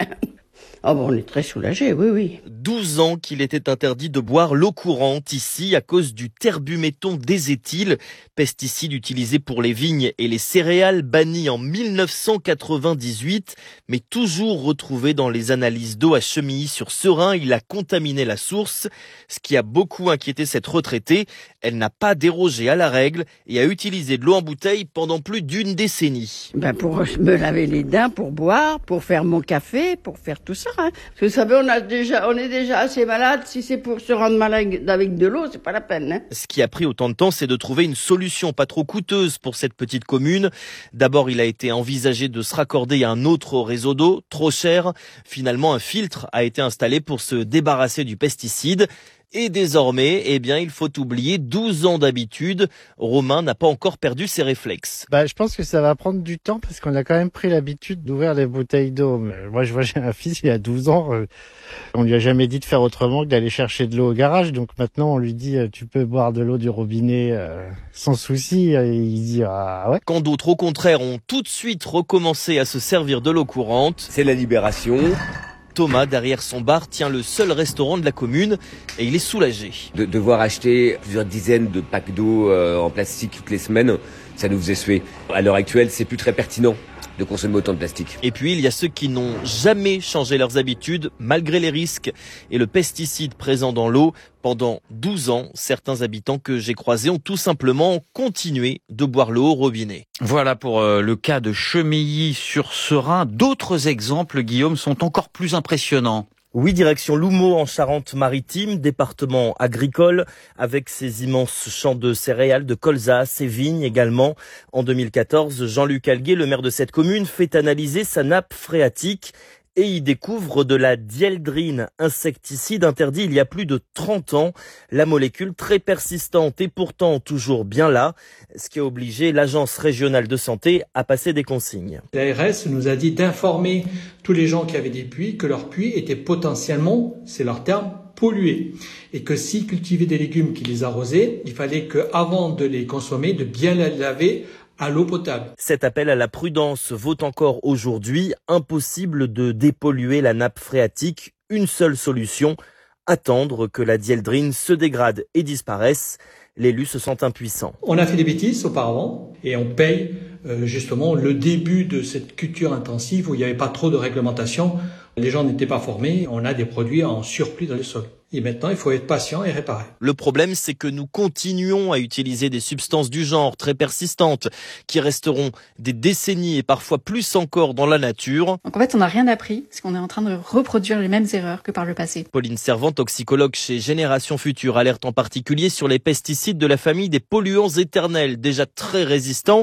Oh bon, on est très soulagés, oui, oui. douze ans qu'il était interdit de boire l'eau courante ici à cause du terbuméthon déséthyle, pesticide utilisé pour les vignes et les céréales, banni en mille neuf cent quatre-vingt-dix-huit, mais toujours retrouvé dans les analyses d'eau à Chemilly-sur-Serein. Il a contaminé la source, ce qui a beaucoup inquiété cette retraitée. Elle n'a pas dérogé à la règle et a utilisé de l'eau en bouteille pendant plus d'une décennie. Ben pour me laver les dents, pour boire, pour faire mon café, pour faire tout ça. Hein. Parce que vous savez, on, a déjà, on est déjà assez malade. Si c'est pour se rendre malade avec de l'eau, c'est pas la peine. Hein. Ce qui a pris autant de temps, c'est de trouver une solution pas trop coûteuse pour cette petite commune. D'abord, il a été envisagé de se raccorder à un autre réseau d'eau, trop cher. Finalement, un filtre a été installé pour se débarrasser du pesticide. Et désormais, eh bien, il faut oublier douze ans d'habitude. Romain n'a pas encore perdu ses réflexes. Bah, je pense que ça va prendre du temps parce qu'on a quand même pris l'habitude d'ouvrir les bouteilles d'eau. Mais moi, je vois, j'ai un fils, il a douze ans. Euh, on lui a jamais dit de faire autrement que d'aller chercher de l'eau au garage. Donc maintenant, on lui dit, euh, tu peux boire de l'eau du robinet euh, sans souci. Et il dit, ah ouais. Quand d'autres, au contraire, ont tout de suite recommencé à se servir de l'eau courante. C'est la libération. Thomas, derrière son bar, tient le seul restaurant de la commune et il est soulagé. De devoir acheter plusieurs dizaines de packs d'eau euh, en plastique toutes les semaines, ça nous faisait suer. À l'heure actuelle, c'est plus très pertinent de consommer autant de plastique. Et puis, il y a ceux qui n'ont jamais changé leurs habitudes, malgré les risques et le pesticide présent dans l'eau. Pendant douze ans, certains habitants que j'ai croisés ont tout simplement continué de boire l'eau au robinet. Voilà pour euh, le cas de Chemilly-sur-Serein. D'autres exemples, Guillaume, sont encore plus impressionnants. Oui, direction Loumeau en Charente-Maritime, département agricole, avec ses immenses champs de céréales, de colza, ses vignes également. En deux mille quatorze, Jean-Luc Alguet, le maire de cette commune, fait analyser sa nappe phréatique et y découvre de la dieldrine, insecticide interdit il y a plus de trente ans. La molécule très persistante et pourtant toujours bien là, ce qui a obligé l'Agence régionale de santé à passer des consignes. L'A R S nous a dit d'informer tous les gens qui avaient des puits que leurs puits étaient potentiellement, c'est leur terme, pollués. Et que s'ils cultivaient des légumes qui les arrosaient, il fallait qu'avant de les consommer, de bien les laver à l'eau potable. Cet appel à la prudence vaut encore aujourd'hui. Impossible de dépolluer la nappe phréatique. Une seule solution, attendre que la dieldrine se dégrade et disparaisse. L'élu se sent impuissant. On a fait des bêtises auparavant et on paye euh, justement le début de cette culture intensive où il n'y avait pas trop de réglementation. Les gens n'étaient pas formés. On a des produits en surplus dans les sols. Et maintenant, il faut être patient et réparer. Le problème, c'est que nous continuons à utiliser des substances du genre très persistantes qui resteront des décennies et parfois plus encore dans la nature. Donc en fait, on n'a rien appris parce qu'on est en train de reproduire les mêmes erreurs que par le passé. Pauline Servant, toxicologue chez Génération Future, alerte en particulier sur les pesticides de la famille des polluants éternels, déjà très résistants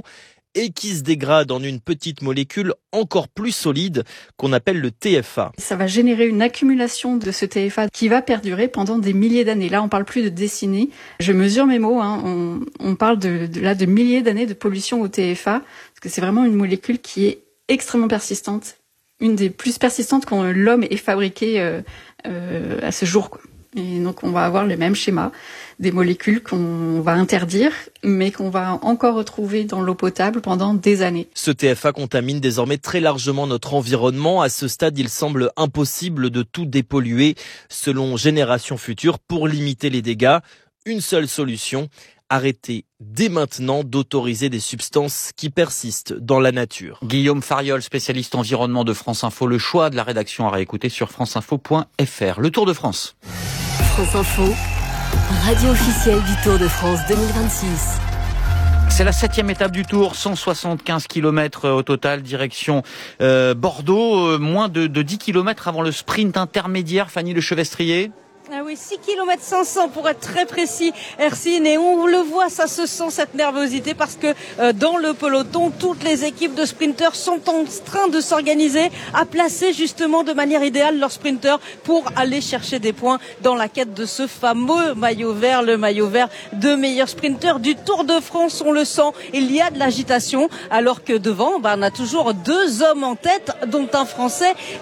et qui se dégrade en une petite molécule encore plus solide qu'on appelle le T F A. Ça va générer une accumulation de ce T F A qui va perdurer pendant des milliers d'années. Là, on parle plus de décennies. Je mesure mes mots. Hein. On, on parle de, de, là, de milliers d'années de pollution au T F A, parce que c'est vraiment une molécule qui est extrêmement persistante, une des plus persistantes quand l'homme est fabriqué euh, euh, à ce jour, quoi. Et donc on va avoir le même schéma, des molécules qu'on va interdire, mais qu'on va encore retrouver dans l'eau potable pendant des années. Ce T F A contamine désormais très largement notre environnement. À ce stade, il semble impossible de tout dépolluer. Selon Génération Future, pour limiter les dégâts, une seule solution, arrêter dès maintenant d'autoriser des substances qui persistent dans la nature. Guillaume Fariol, spécialiste environnement de France Info. Le choix de la rédaction à réécouter sur franceinfo point f r. Le Tour de France. France Info, radio officielle du Tour de France deux mille vingt-six. C'est la septième étape du Tour, cent soixante-quinze kilomètres au total, direction euh, Bordeaux, euh, moins de, de dix kilomètres avant le sprint intermédiaire. Fanny Le Chevestrier. Ah oui, six kilomètres cinq cents pour être très précis, Hercine, et on le voit, ça se sent cette nervosité parce que euh, dans le peloton, toutes les équipes de sprinteurs sont en train de s'organiser à placer justement de manière idéale leurs sprinteurs pour aller chercher des points dans la quête de ce fameux maillot vert, le maillot vert de meilleurs sprinteurs du Tour de France. On le sent, il y a de l'agitation alors que devant, bah, on a toujours deux hommes en tête, dont un Français.